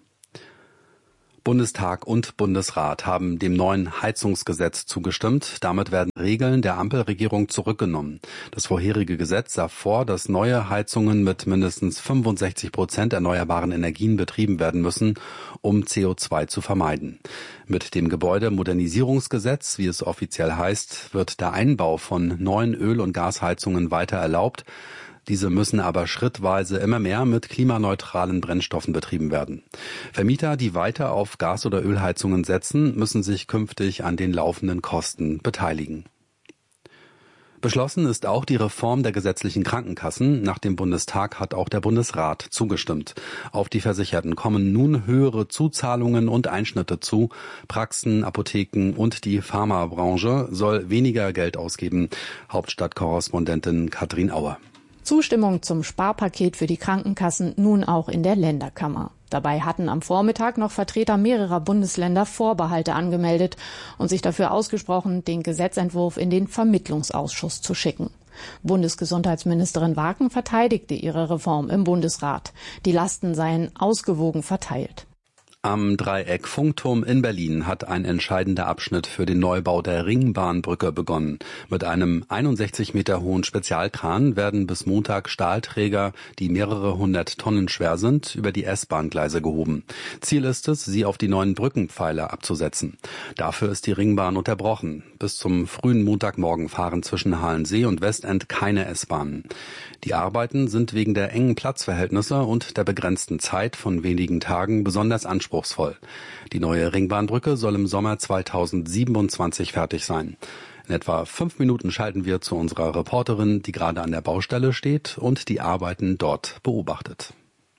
Bundestag und Bundesrat haben dem neuen Heizungsgesetz zugestimmt. Damit werden Regeln der Ampelregierung zurückgenommen. Das vorherige Gesetz sah vor, dass neue Heizungen mit mindestens fünfundsechzig Prozent erneuerbaren Energien betrieben werden müssen, um C O zwei zu vermeiden. Mit dem Gebäudemodernisierungsgesetz, wie es offiziell heißt, wird der Einbau von neuen Öl- und Gasheizungen weiter erlaubt. Diese müssen aber schrittweise immer mehr mit klimaneutralen Brennstoffen betrieben werden. Vermieter, die weiter auf Gas- oder Ölheizungen setzen, müssen sich künftig an den laufenden Kosten beteiligen. Beschlossen ist auch die Reform der gesetzlichen Krankenkassen. Nach dem Bundestag hat auch der Bundesrat zugestimmt. Auf die Versicherten kommen nun höhere Zuzahlungen und Einschnitte zu. Praxen, Apotheken und die Pharmabranche soll weniger Geld ausgeben. Hauptstadtkorrespondentin Katrin Auer. Zustimmung zum Sparpaket für die Krankenkassen nun auch in der Länderkammer. Dabei hatten am Vormittag noch Vertreter mehrerer Bundesländer Vorbehalte angemeldet und sich dafür ausgesprochen, den Gesetzentwurf in den Vermittlungsausschuss zu schicken. Bundesgesundheitsministerin Waken verteidigte ihre Reform im Bundesrat. Die Lasten seien ausgewogen verteilt. Am Dreieck Funkturm in Berlin hat ein entscheidender Abschnitt für den Neubau der Ringbahnbrücke begonnen. Mit einem einundsechzig Meter hohen Spezialkran werden bis Montag Stahlträger, die mehrere hundert Tonnen schwer sind, über die S-Bahn-Gleise gehoben. Ziel ist es, sie auf die neuen Brückenpfeiler abzusetzen. Dafür ist die Ringbahn unterbrochen. Bis zum frühen Montagmorgen fahren zwischen Halensee und Westend keine S-Bahnen. Die Arbeiten sind wegen der engen Platzverhältnisse und der begrenzten Zeit von wenigen Tagen besonders anspruchsvoll. Die neue Ringbahnbrücke soll im Sommer zweitausendsiebenundzwanzig fertig sein. In etwa fünf Minuten schalten wir zu unserer Reporterin, die gerade an der Baustelle steht und die Arbeiten dort beobachtet.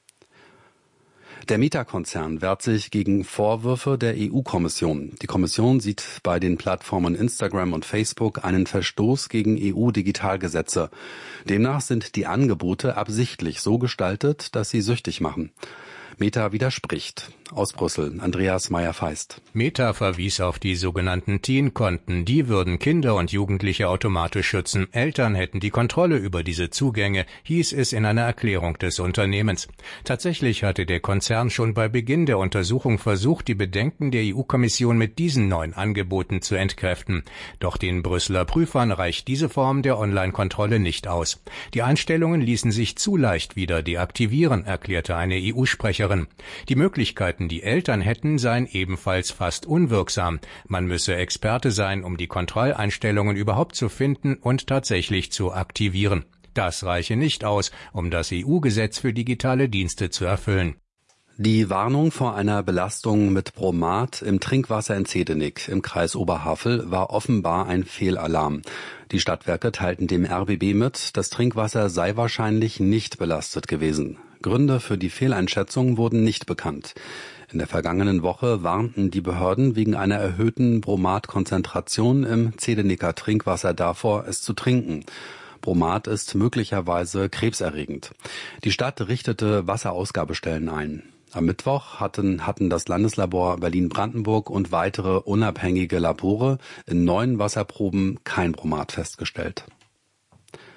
Der Meta-Konzern wehrt sich gegen Vorwürfe der E U-Kommission. Die Kommission sieht bei den Plattformen Instagram und Facebook einen Verstoß gegen E U-Digitalgesetze. Demnach sind die Angebote absichtlich so gestaltet, dass sie süchtig machen. Meta widerspricht. Aus Brüssel, Andreas Meyer-Feist. Meta verwies auf die sogenannten Teen-Konten. Die würden Kinder und Jugendliche automatisch schützen. Eltern hätten die Kontrolle über diese Zugänge, hieß es in einer Erklärung des Unternehmens. Tatsächlich hatte der Konzern schon bei Beginn der Untersuchung versucht, die Bedenken der E U-Kommission mit diesen neuen Angeboten zu entkräften. Doch den Brüsseler Prüfern reicht diese Form der Online-Kontrolle nicht aus. Die Einstellungen ließen sich zu leicht wieder deaktivieren, erklärte eine E U-Sprecherin. Die Möglichkeiten, die Eltern hätten, seien ebenfalls fast unwirksam. Man müsse Experte sein, um die Kontrolleinstellungen überhaupt zu finden und tatsächlich zu aktivieren. Das reiche nicht aus, um das E U-Gesetz für digitale Dienste zu erfüllen. Die Warnung vor einer Belastung mit Bromat im Trinkwasser in Zehdenick im Kreis Oberhavel war offenbar ein Fehlalarm. Die Stadtwerke teilten dem R B B mit, das Trinkwasser sei wahrscheinlich nicht belastet gewesen. Gründe für die Fehleinschätzung wurden nicht bekannt. In der vergangenen Woche warnten die Behörden wegen einer erhöhten Bromatkonzentration im Zehdenicker Trinkwasser davor, es zu trinken. Bromat ist möglicherweise krebserregend. Die Stadt richtete Wasserausgabestellen ein. Am Mittwoch hatten, hatten das Landeslabor Berlin-Brandenburg und weitere unabhängige Labore in neun Wasserproben kein Bromat festgestellt.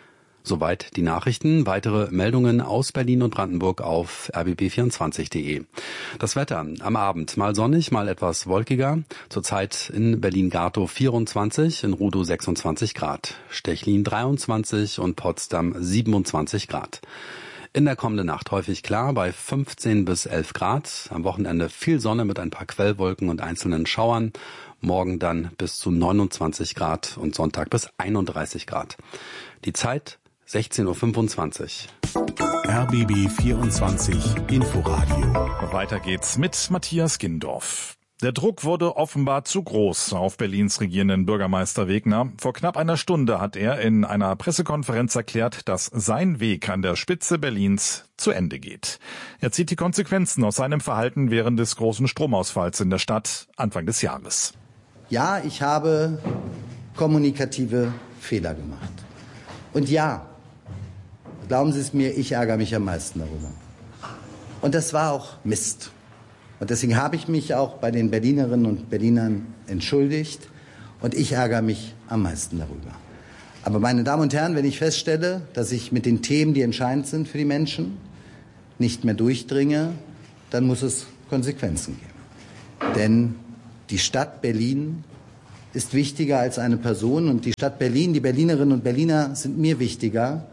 Soweit die Nachrichten. Weitere Meldungen aus Berlin und Brandenburg auf r b b vierundzwanzig punkt de. Das Wetter am Abend mal sonnig, mal etwas wolkiger. Zurzeit in Berlin-Gartow vierundzwanzig, in Rudow sechsundzwanzig Grad, Stechlin dreiundzwanzig und Potsdam siebenundzwanzig Grad. In der kommenden Nacht häufig klar bei fünfzehn bis elf Grad. Am Wochenende viel Sonne mit ein paar Quellwolken und einzelnen Schauern. Morgen dann bis zu neunundzwanzig Grad und Sonntag bis einunddreißig Grad. Die Zeit sechzehn Uhr fünfundzwanzig. R B B vierundzwanzig Inforadio. Weiter geht's mit Matthias Gindorf. Der Druck wurde offenbar zu groß auf Berlins regierenden Bürgermeister Wegner. Vor knapp einer Stunde hat er in einer Pressekonferenz erklärt, dass sein Weg an der Spitze Berlins zu Ende geht. Er zieht die Konsequenzen aus seinem Verhalten während des großen Stromausfalls in der Stadt Anfang des Jahres. Ja, ich habe kommunikative Fehler gemacht. Und ja, glauben Sie es mir, ich ärgere mich am meisten darüber. Und das war auch Mist. Und deswegen habe ich mich auch bei den Berlinerinnen und Berlinern entschuldigt. Und ich ärgere mich am meisten darüber. Aber meine Damen und Herren, wenn ich feststelle, dass ich mit den Themen, die entscheidend sind für die Menschen, nicht mehr durchdringe, dann muss es Konsequenzen geben. Denn die Stadt Berlin ist wichtiger als eine Person. Und die Stadt Berlin, die Berlinerinnen und Berliner sind mir wichtiger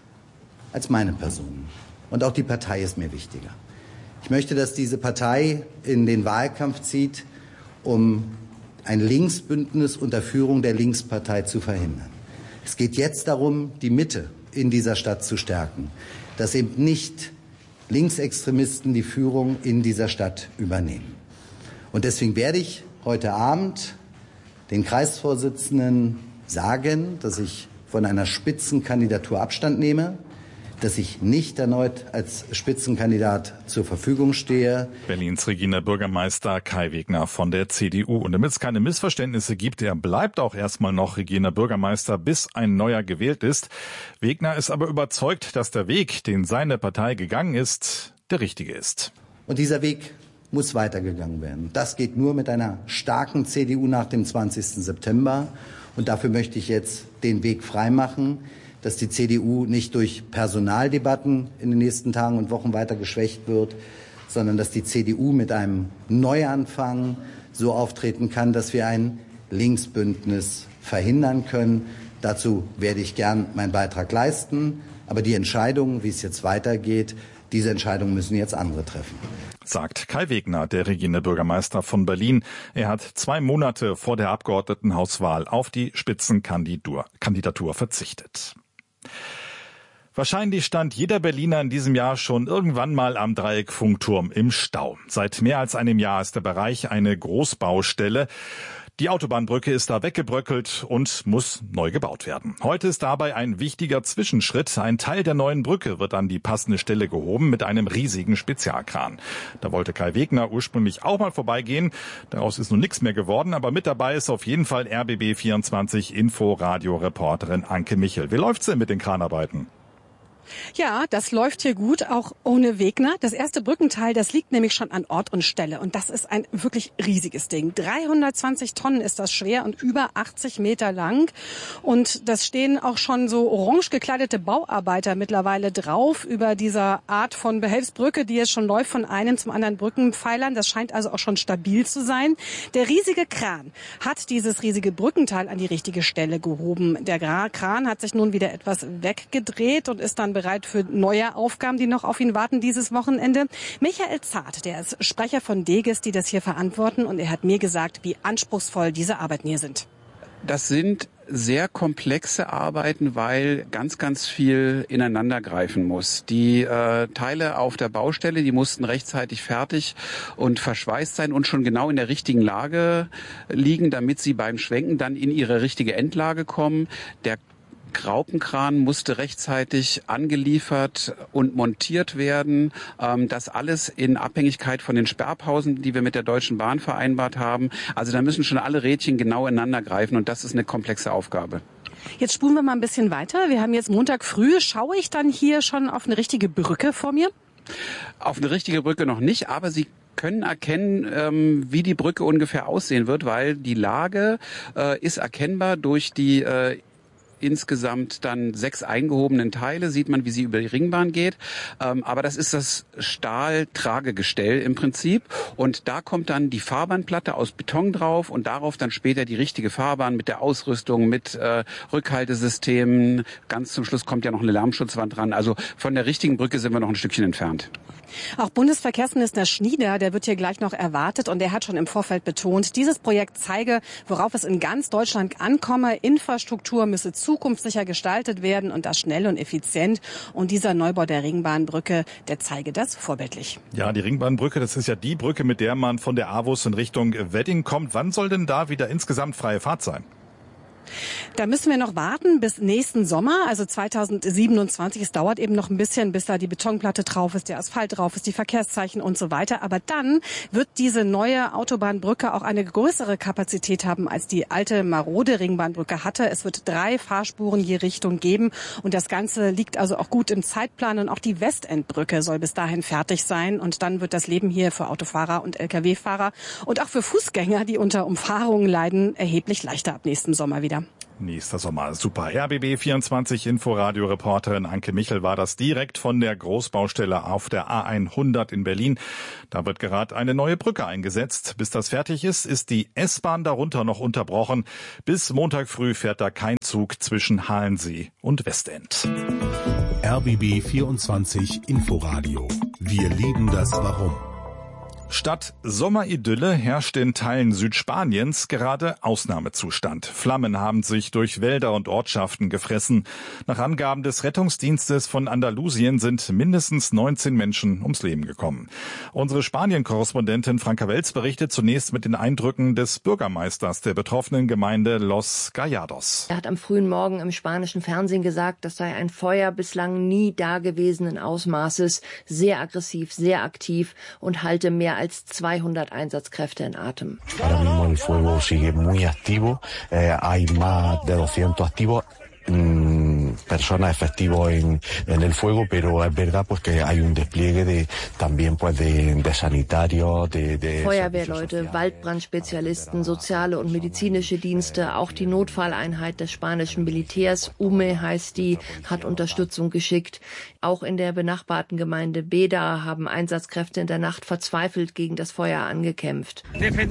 als meine Person. Und auch die Partei ist mir wichtiger. Ich möchte, dass diese Partei in den Wahlkampf zieht, um ein Linksbündnis unter Führung der Linkspartei zu verhindern. Es geht jetzt darum, die Mitte in dieser Stadt zu stärken, dass eben nicht Linksextremisten die Führung in dieser Stadt übernehmen. Und deswegen werde ich heute Abend den Kreisvorsitzenden sagen, dass ich von einer Spitzenkandidatur Abstand nehme, dass ich nicht erneut als Spitzenkandidat zur Verfügung stehe. Berlins regierender Bürgermeister Kai Wegner von der C D U. Und damit es keine Missverständnisse gibt, er bleibt auch erstmal noch regierender Bürgermeister, bis ein neuer gewählt ist. Wegner ist aber überzeugt, dass der Weg, den seine Partei gegangen ist, der richtige ist. Und dieser Weg muss weitergegangen werden. Das geht nur mit einer starken C D U nach dem zwanzigsten September. Und dafür möchte ich jetzt den Weg freimachen, dass die C D U nicht durch Personaldebatten in den nächsten Tagen und Wochen weiter geschwächt wird, sondern dass die C D U mit einem Neuanfang so auftreten kann, dass wir ein Linksbündnis verhindern können. Dazu werde ich gern meinen Beitrag leisten. Aber die Entscheidung, wie es jetzt weitergeht, diese Entscheidung müssen jetzt andere treffen. Sagt Kai Wegner, der regierende Bürgermeister von Berlin. Er hat zwei Monate vor der Abgeordnetenhauswahl auf die Spitzenkandidatur Kandidatur verzichtet. Wahrscheinlich stand jeder Berliner in diesem Jahr schon irgendwann mal am Dreieck-Funkturm im Stau. Seit mehr als einem Jahr ist der Bereich eine Großbaustelle. Die Autobahnbrücke ist da weggebröckelt und muss neu gebaut werden. Heute ist dabei ein wichtiger Zwischenschritt. Ein Teil der neuen Brücke wird an die passende Stelle gehoben mit einem riesigen Spezialkran. Da wollte Kai Wegner ursprünglich auch mal vorbeigehen. Daraus ist nun nichts mehr geworden, aber mit dabei ist auf jeden Fall R B B vierundzwanzig Info-Radio-Reporterin Anke Michel. Wie läuft's denn mit den Kranarbeiten? Ja, das läuft hier gut, auch ohne Wegner. Das erste Brückenteil, das liegt nämlich schon an Ort und Stelle. Und das ist ein wirklich riesiges Ding. dreihundertzwanzig Tonnen ist das schwer und über achtzig Meter lang. Und das stehen auch schon so orange gekleidete Bauarbeiter mittlerweile drauf über dieser Art von Behelfsbrücke, die jetzt schon läuft von einem zum anderen Brückenpfeilern. Das scheint also auch schon stabil zu sein. Der riesige Kran hat dieses riesige Brückenteil an die richtige Stelle gehoben. Der Kran hat sich nun wieder etwas weggedreht und ist dann bereit für neue Aufgaben, die noch auf ihn warten dieses Wochenende. Michael Zart, der ist Sprecher von Deges, die das hier verantworten, und er hat mir gesagt, wie anspruchsvoll diese Arbeiten hier sind. Das sind sehr komplexe Arbeiten, weil ganz, ganz viel ineinander greifen muss. Die äh, Teile auf der Baustelle, die mussten rechtzeitig fertig und verschweißt sein und schon genau in der richtigen Lage liegen, damit sie beim Schwenken dann in ihre richtige Endlage kommen. Der Graupenkran musste rechtzeitig angeliefert und montiert werden. Das alles in Abhängigkeit von den Sperrpausen, die wir mit der Deutschen Bahn vereinbart haben. Also da müssen schon alle Rädchen genau ineinander greifen und das ist eine komplexe Aufgabe. Jetzt spulen wir mal ein bisschen weiter. Wir haben jetzt Montag früh. Schaue ich dann hier schon auf eine richtige Brücke vor mir? Auf eine richtige Brücke noch nicht, aber Sie können erkennen, ähm, wie die Brücke ungefähr aussehen wird, weil die Lage äh, ist erkennbar durch die äh, insgesamt dann sechs eingehobenen Teile, sieht man, wie sie über die Ringbahn geht. Ähm, aber das ist das Stahltragegestell im Prinzip. Und da kommt dann die Fahrbahnplatte aus Beton drauf und darauf dann später die richtige Fahrbahn mit der Ausrüstung, mit äh, Rückhaltesystemen. Ganz zum Schluss kommt ja noch eine Lärmschutzwand dran. Also von der richtigen Brücke sind wir noch ein Stückchen entfernt. Auch Bundesverkehrsminister Schnieder, der wird hier gleich noch erwartet und der hat schon im Vorfeld betont, dieses Projekt zeige, worauf es in ganz Deutschland ankomme. Infrastruktur müsse zukunftssicher gestaltet werden und das schnell und effizient. Und dieser Neubau der Ringbahnbrücke, der zeige das vorbildlich. Ja, die Ringbahnbrücke, das ist ja die Brücke, mit der man von der A W U S in Richtung Wedding kommt. Wann soll denn da wieder insgesamt freie Fahrt sein? Da müssen wir noch warten bis nächsten Sommer, also zweitausendsiebenundzwanzig. Es dauert eben noch ein bisschen, bis da die Betonplatte drauf ist, der Asphalt drauf ist, die Verkehrszeichen und so weiter. Aber dann wird diese neue Autobahnbrücke auch eine größere Kapazität haben, als die alte marode Ringbahnbrücke hatte. Es wird drei Fahrspuren je Richtung geben und das Ganze liegt also auch gut im Zeitplan. Und auch die Westendbrücke soll bis dahin fertig sein. Und dann wird das Leben hier für Autofahrer und L K W-Fahrer und auch für Fußgänger, die unter Umfahrungen leiden, erheblich leichter ab nächstem Sommer wieder. Nächster Sommer. Super. R B B vierundzwanzig Inforadio-Reporterin Anke Michel war das direkt von der Großbaustelle auf der A hundert in Berlin. Da wird gerade eine neue Brücke eingesetzt. Bis das fertig ist, ist die S-Bahn darunter noch unterbrochen. Bis Montag früh fährt da kein Zug zwischen Halensee und Westend. R B B vierundzwanzig Inforadio. Wir lieben das Warum. Statt Sommeridylle herrscht in Teilen Südspaniens gerade Ausnahmezustand. Flammen haben sich durch Wälder und Ortschaften gefressen. Nach Angaben des Rettungsdienstes von Andalusien sind mindestens neunzehn Menschen ums Leben gekommen. Unsere Spanien-Korrespondentin Franka Welz berichtet zunächst mit den Eindrücken des Bürgermeisters der betroffenen Gemeinde Los Gallados. Er hat am frühen Morgen im spanischen Fernsehen gesagt, das sei ein Feuer bislang nie dagewesenen Ausmaßes, sehr aggressiv, sehr aktiv und halte mehr als zweihundert Einsatzkräfte in Atem. Ahora mismo el fuego sigue muy activo, eh, hay más de doscientos activos. Personas efectivos en, en el fuego, pero es verdad pues que hay un despliegue de también pues de, de sanitarios, de, de Feuerwehrleute, Waldbrandspezialisten, soziale und medizinische Dienste, auch die Notfalleinheit des spanischen Militärs, U M E heißt die, hat Unterstützung geschickt. Auch in der benachbarten Gemeinde Beda haben Einsatzkräfte in der Nacht verzweifelt gegen das Feuer angekämpft.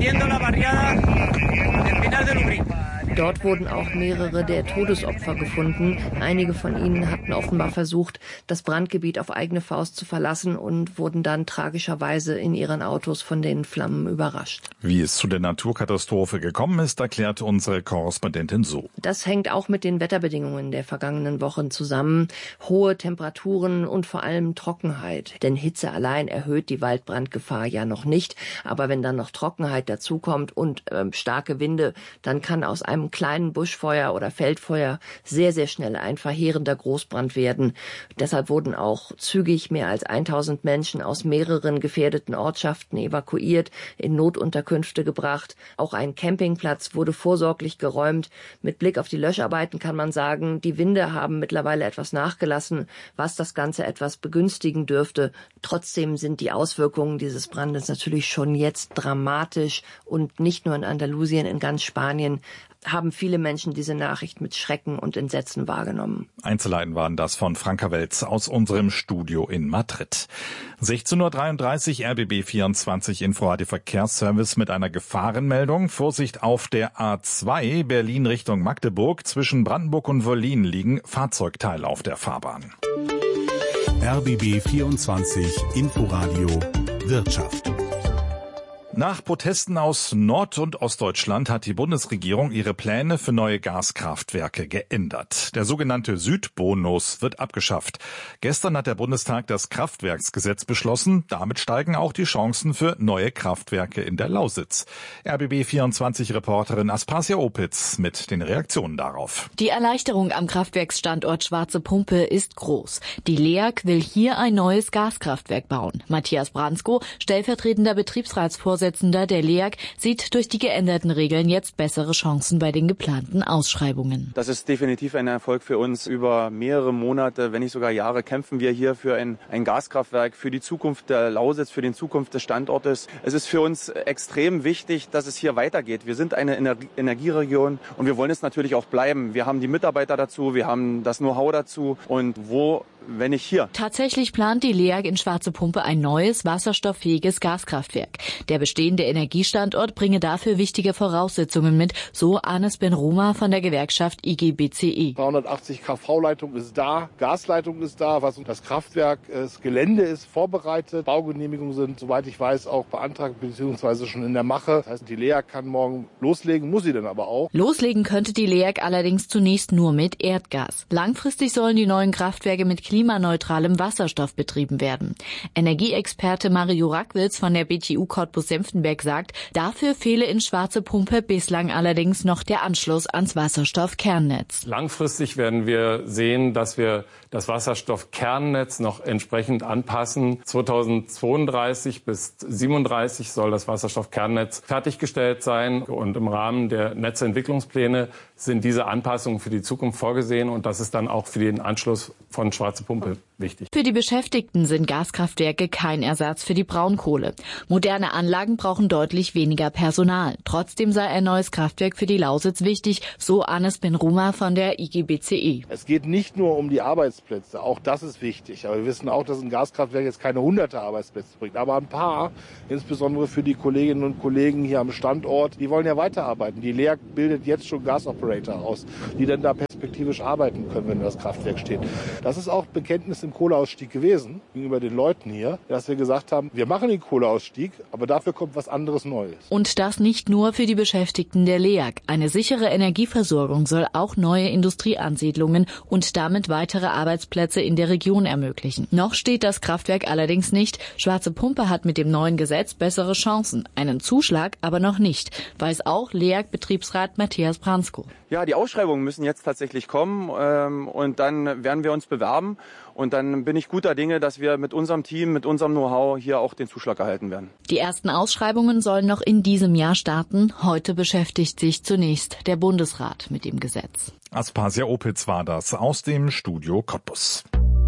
Dort wurden auch mehrere der Todesopfer gefunden. Einige von ihnen hatten offenbar versucht, das Brandgebiet auf eigene Faust zu verlassen und wurden dann tragischerweise in ihren Autos von den Flammen überrascht. Wie es zu der Naturkatastrophe gekommen ist, erklärt unsere Korrespondentin so. Das hängt auch mit den Wetterbedingungen der vergangenen Wochen zusammen. Hohe Temperaturen und vor allem Trockenheit. Denn Hitze allein erhöht die Waldbrandgefahr ja noch nicht. Aber wenn dann noch Trockenheit dazukommt und äh, starke Winde, dann kann aus einem kleinen Buschfeuer oder Feldfeuer sehr, sehr schnell ein verheerender Großbrand werden. Deshalb wurden auch zügig mehr als tausend Menschen aus mehreren gefährdeten Ortschaften evakuiert, in Notunterkünfte gebracht. Auch ein Campingplatz wurde vorsorglich geräumt. Mit Blick auf die Löscharbeiten kann man sagen, die Winde haben mittlerweile etwas nachgelassen, was das Ganze etwas begünstigen dürfte. Trotzdem sind die Auswirkungen dieses Brandes natürlich schon jetzt dramatisch und nicht nur in Andalusien, in ganz Spanien haben viele Menschen diese Nachricht mit Schrecken und Entsetzen wahrgenommen. Einzelheiten waren das von Franka Welz aus unserem Studio in Madrid. sechzehn Uhr dreiunddreißig R B B vierundzwanzig Inforadio Verkehrsservice mit einer Gefahrenmeldung. Vorsicht auf der A zwei Berlin Richtung Magdeburg. Zwischen Brandenburg und Wollin liegen Fahrzeugteile auf der Fahrbahn. R B B vierundzwanzig Inforadio Wirtschaft. Nach Protesten aus Nord- und Ostdeutschland hat die Bundesregierung ihre Pläne für neue Gaskraftwerke geändert. Der sogenannte Südbonus wird abgeschafft. Gestern hat der Bundestag das Kraftwerksgesetz beschlossen. Damit steigen auch die Chancen für neue Kraftwerke in der Lausitz. R B B vierundzwanzig-Reporterin Aspasia Opitz mit den Reaktionen darauf. Die Erleichterung am Kraftwerksstandort Schwarze Pumpe ist groß. Die L E A G will hier ein neues Gaskraftwerk bauen. Matthias Bransko, stellvertretender Betriebsratsvorsitzender Vorsitzender der L E A G sieht durch die geänderten Regeln jetzt bessere Chancen bei den geplanten Ausschreibungen. Das ist definitiv ein Erfolg für uns. Über mehrere Monate, wenn nicht sogar Jahre, kämpfen wir hier für ein, ein Gaskraftwerk, für die Zukunft der Lausitz, für die Zukunft des Standortes. Es ist für uns extrem wichtig, dass es hier weitergeht. Wir sind eine Energie- Energieregion und wir wollen es natürlich auch bleiben. Wir haben die Mitarbeiter dazu, wir haben das Know-how dazu und wo, wenn nicht hier. Tatsächlich plant die L E A G in Schwarze Pumpe ein neues, wasserstofffähiges Gaskraftwerk. Der bestehende Energiestandort bringe dafür wichtige Voraussetzungen mit, so Anis Ben-Roma von der Gewerkschaft I G B C E. dreihundertachtzig K V-Leitung ist da, Gasleitung ist da, was das Kraftwerk, das Gelände ist vorbereitet, Baugenehmigungen sind, soweit ich weiß, auch beantragt bzw. schon in der Mache. Das heißt, die L E A G kann morgen loslegen, muss sie dann aber auch. Loslegen könnte die L E A G allerdings zunächst nur mit Erdgas. Langfristig sollen die neuen Kraftwerke mit klimaneutralem Wasserstoff betrieben werden. Energieexperte Mario Rackwitz von der B T U Cottbus-Senftenberg sagt, dafür fehle in Schwarze Pumpe bislang allerdings noch der Anschluss ans Wasserstoffkernnetz. Langfristig werden wir sehen, dass wir das Wasserstoffkernnetz noch entsprechend anpassen. zweitausendzweiunddreißig bis siebenunddreißig soll das Wasserstoffkernnetz fertiggestellt sein und im Rahmen der Netzentwicklungspläne sind diese Anpassungen für die Zukunft vorgesehen und das ist dann auch für den Anschluss von Schwarze Pumpe wichtig. Für die Beschäftigten sind Gaskraftwerke kein Ersatz für die Braunkohle. Moderne Anlagen brauchen deutlich weniger Personal. Trotzdem sei ein neues Kraftwerk für die Lausitz wichtig, so Anis Ben-Ruma von der I G B C E. Es geht nicht nur um die Arbeitsplätze, auch das ist wichtig. Aber wir wissen auch, dass ein Gaskraftwerk jetzt keine hunderte Arbeitsplätze bringt, aber ein paar, insbesondere für die Kolleginnen und Kollegen hier am Standort, die wollen ja weiterarbeiten. Die L E A G bildet jetzt schon Gasoperator aus, die dann da perspektivisch arbeiten können, wenn das Kraftwerk steht. Das ist auch Bekenntnis im Kohleausstieg gewesen, gegenüber den Leuten hier, dass wir gesagt haben, wir machen den Kohleausstieg, aber dafür kommt was anderes Neues. Und das nicht nur für die Beschäftigten der L E A G. Eine sichere Energieversorgung soll auch neue Industrieansiedlungen und damit weitere Arbeitsplätze in der Region ermöglichen. Noch steht das Kraftwerk allerdings nicht. Schwarze Pumpe hat mit dem neuen Gesetz bessere Chancen. Einen Zuschlag aber noch nicht, weiß auch L E A G-Betriebsrat Matthias Bransko. Ja, die Ausschreibungen müssen jetzt tatsächlich kommen ähm, und dann werden wir uns bewerben und dann bin ich guter Dinge, dass wir mit unserem Team, mit unserem Know-how hier auch den Zuschlag erhalten werden. Die ersten Ausschreibungen sollen noch in diesem Jahr starten. Heute beschäftigt sich zunächst der Bundesrat mit dem Gesetz. Aspasia Opitz war das aus dem Studio Cottbus.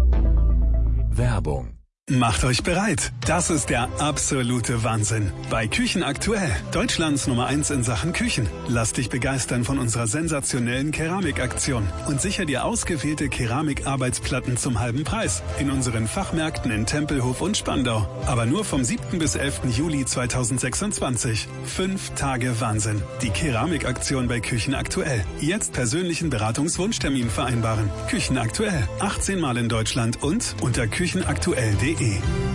Werbung. Macht euch bereit. Das ist der absolute Wahnsinn. Bei Küchen aktuell, Deutschlands Nummer eins in Sachen Küchen. Lass dich begeistern von unserer sensationellen Keramikaktion und sicher dir ausgewählte Keramikarbeitsplatten zum halben Preis in unseren Fachmärkten in Tempelhof und Spandau. Aber nur vom siebten bis elften Juli zweitausendsechsundzwanzig. Fünf Tage Wahnsinn. Die Keramikaktion bei Küchen aktuell. Jetzt persönlichen Beratungswunschtermin vereinbaren. Küchen aktuell. achtzehn Mal in Deutschland und unter küchenaktuell punkt de.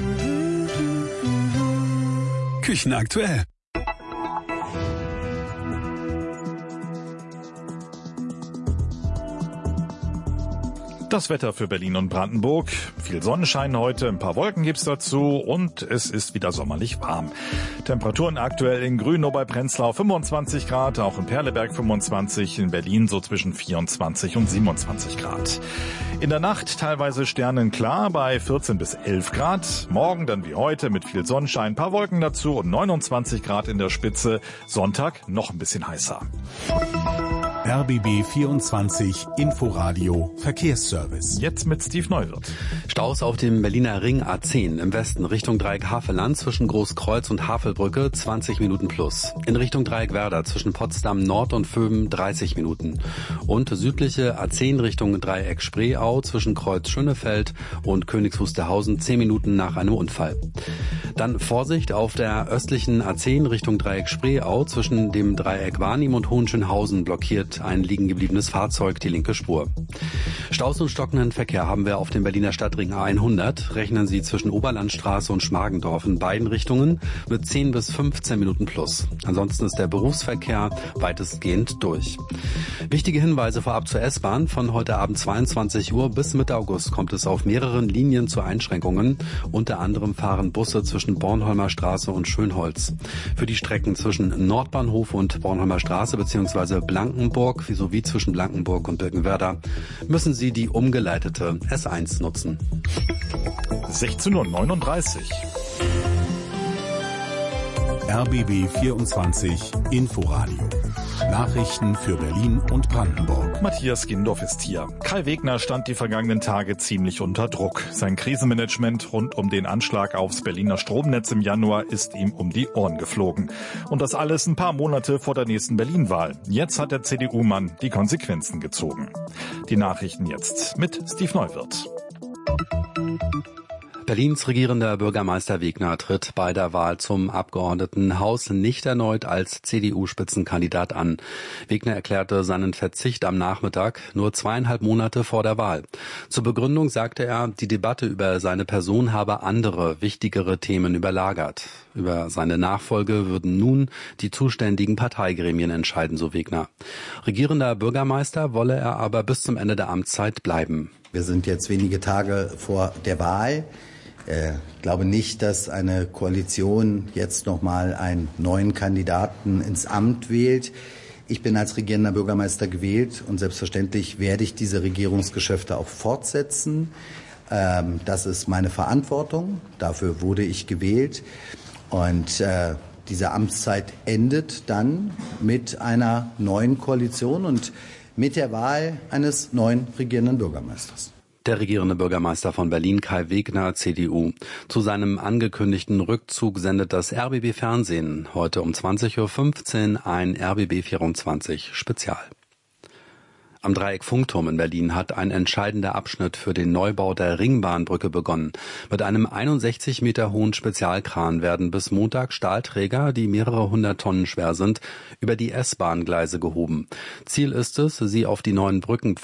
Küchen aktuell. Das Wetter für Berlin und Brandenburg. Viel Sonnenschein heute, ein paar Wolken gibt's dazu und es ist wieder sommerlich warm. Temperaturen aktuell in Grünow bei Prenzlau fünfundzwanzig Grad, auch in Perleberg fünfundzwanzig, in Berlin so zwischen vierundzwanzig und siebenundzwanzig Grad. In der Nacht teilweise sternenklar bei vierzehn bis elf Grad. Morgen dann wie heute mit viel Sonnenschein, ein paar Wolken dazu und neunundzwanzig Grad in der Spitze. Sonntag noch ein bisschen heißer. R B B vierundzwanzig Inforadio Verkehrsservice. Jetzt mit Steve Neuwirth. Staus auf dem Berliner Ring A zehn im Westen Richtung Dreieck Havelland zwischen Großkreuz und Havelbrücke zwanzig Minuten plus. In Richtung Dreieck Werder zwischen Potsdam Nord und Vöben dreißig Minuten. Und südliche A zehn Richtung Dreieck Spreeau zwischen Kreuz Schönefeld und Königs Wusterhausen zehn Minuten nach einem Unfall. Dann Vorsicht auf der östlichen A zehn Richtung Dreieck Spreeau zwischen dem Dreieck Warnim und Hohenschönhausen blockiert ein liegen gebliebenes Fahrzeug die linke Spur. Staus und stockenden Verkehr haben wir auf dem Berliner Stadtring A hundert. Rechnen Sie zwischen Oberlandstraße und Schmargendorf in beiden Richtungen mit zehn bis fünfzehn Minuten plus. Ansonsten ist der Berufsverkehr weitestgehend durch. Wichtige Hinweise vorab zur S-Bahn. Von heute Abend zweiundzwanzig Uhr bis Mitte August kommt es auf mehreren Linien zu Einschränkungen. Unter anderem fahren Busse zwischen Bornholmer Straße und Schönholz. Für die Strecken zwischen Nordbahnhof und Bornholmer Straße bzw. Blankenburg sowie zwischen Blankenburg und Birkenwerder müssen Sie die umgeleitete S eins nutzen. sechzehn Uhr neununddreißig. R B B vierundzwanzig Inforadio. Nachrichten für Berlin und Brandenburg. Matthias Gindorf ist hier. Kai Wegner stand die vergangenen Tage ziemlich unter Druck. Sein Krisenmanagement rund um den Anschlag aufs Berliner Stromnetz im Januar ist ihm um die Ohren geflogen. Und das alles ein paar Monate vor der nächsten Berlin-Wahl. Jetzt hat der C D U-Mann die Konsequenzen gezogen. Die Nachrichten jetzt mit Steve Neuwirth. Berlins regierender Bürgermeister Wegner tritt bei der Wahl zum Abgeordnetenhaus nicht erneut als C D U-Spitzenkandidat an. Wegner erklärte seinen Verzicht am Nachmittag, nur zweieinhalb Monate vor der Wahl. Zur Begründung sagte er, die Debatte über seine Person habe andere, wichtigere Themen überlagert. Über seine Nachfolge würden nun die zuständigen Parteigremien entscheiden, so Wegner. Regierender Bürgermeister wolle er aber bis zum Ende der Amtszeit bleiben. Wir sind jetzt wenige Tage vor der Wahl. Ich glaube nicht, dass eine Koalition jetzt noch mal einen neuen Kandidaten ins Amt wählt. Ich bin als regierender Bürgermeister gewählt und selbstverständlich werde ich diese Regierungsgeschäfte auch fortsetzen. Das ist meine Verantwortung. Dafür wurde ich gewählt. Und diese Amtszeit endet dann mit einer neuen Koalition und mit der Wahl eines neuen regierenden Bürgermeisters. Der regierende Bürgermeister von Berlin, Kai Wegner, C D U. Zu seinem angekündigten Rückzug sendet das R B B Fernsehen heute um zwanzig Uhr fünfzehn ein R B B vierundzwanzig Spezial. Am Dreieck-Funkturm in Berlin hat ein entscheidender Abschnitt für den Neubau der Ringbahnbrücke begonnen. Mit einem einundsechzig Meter hohen Spezialkran werden bis Montag Stahlträger, die mehrere hundert Tonnen schwer sind, über die S-Bahn-Gleise gehoben. Ziel ist es, sie auf die neuen Brückenpfeiler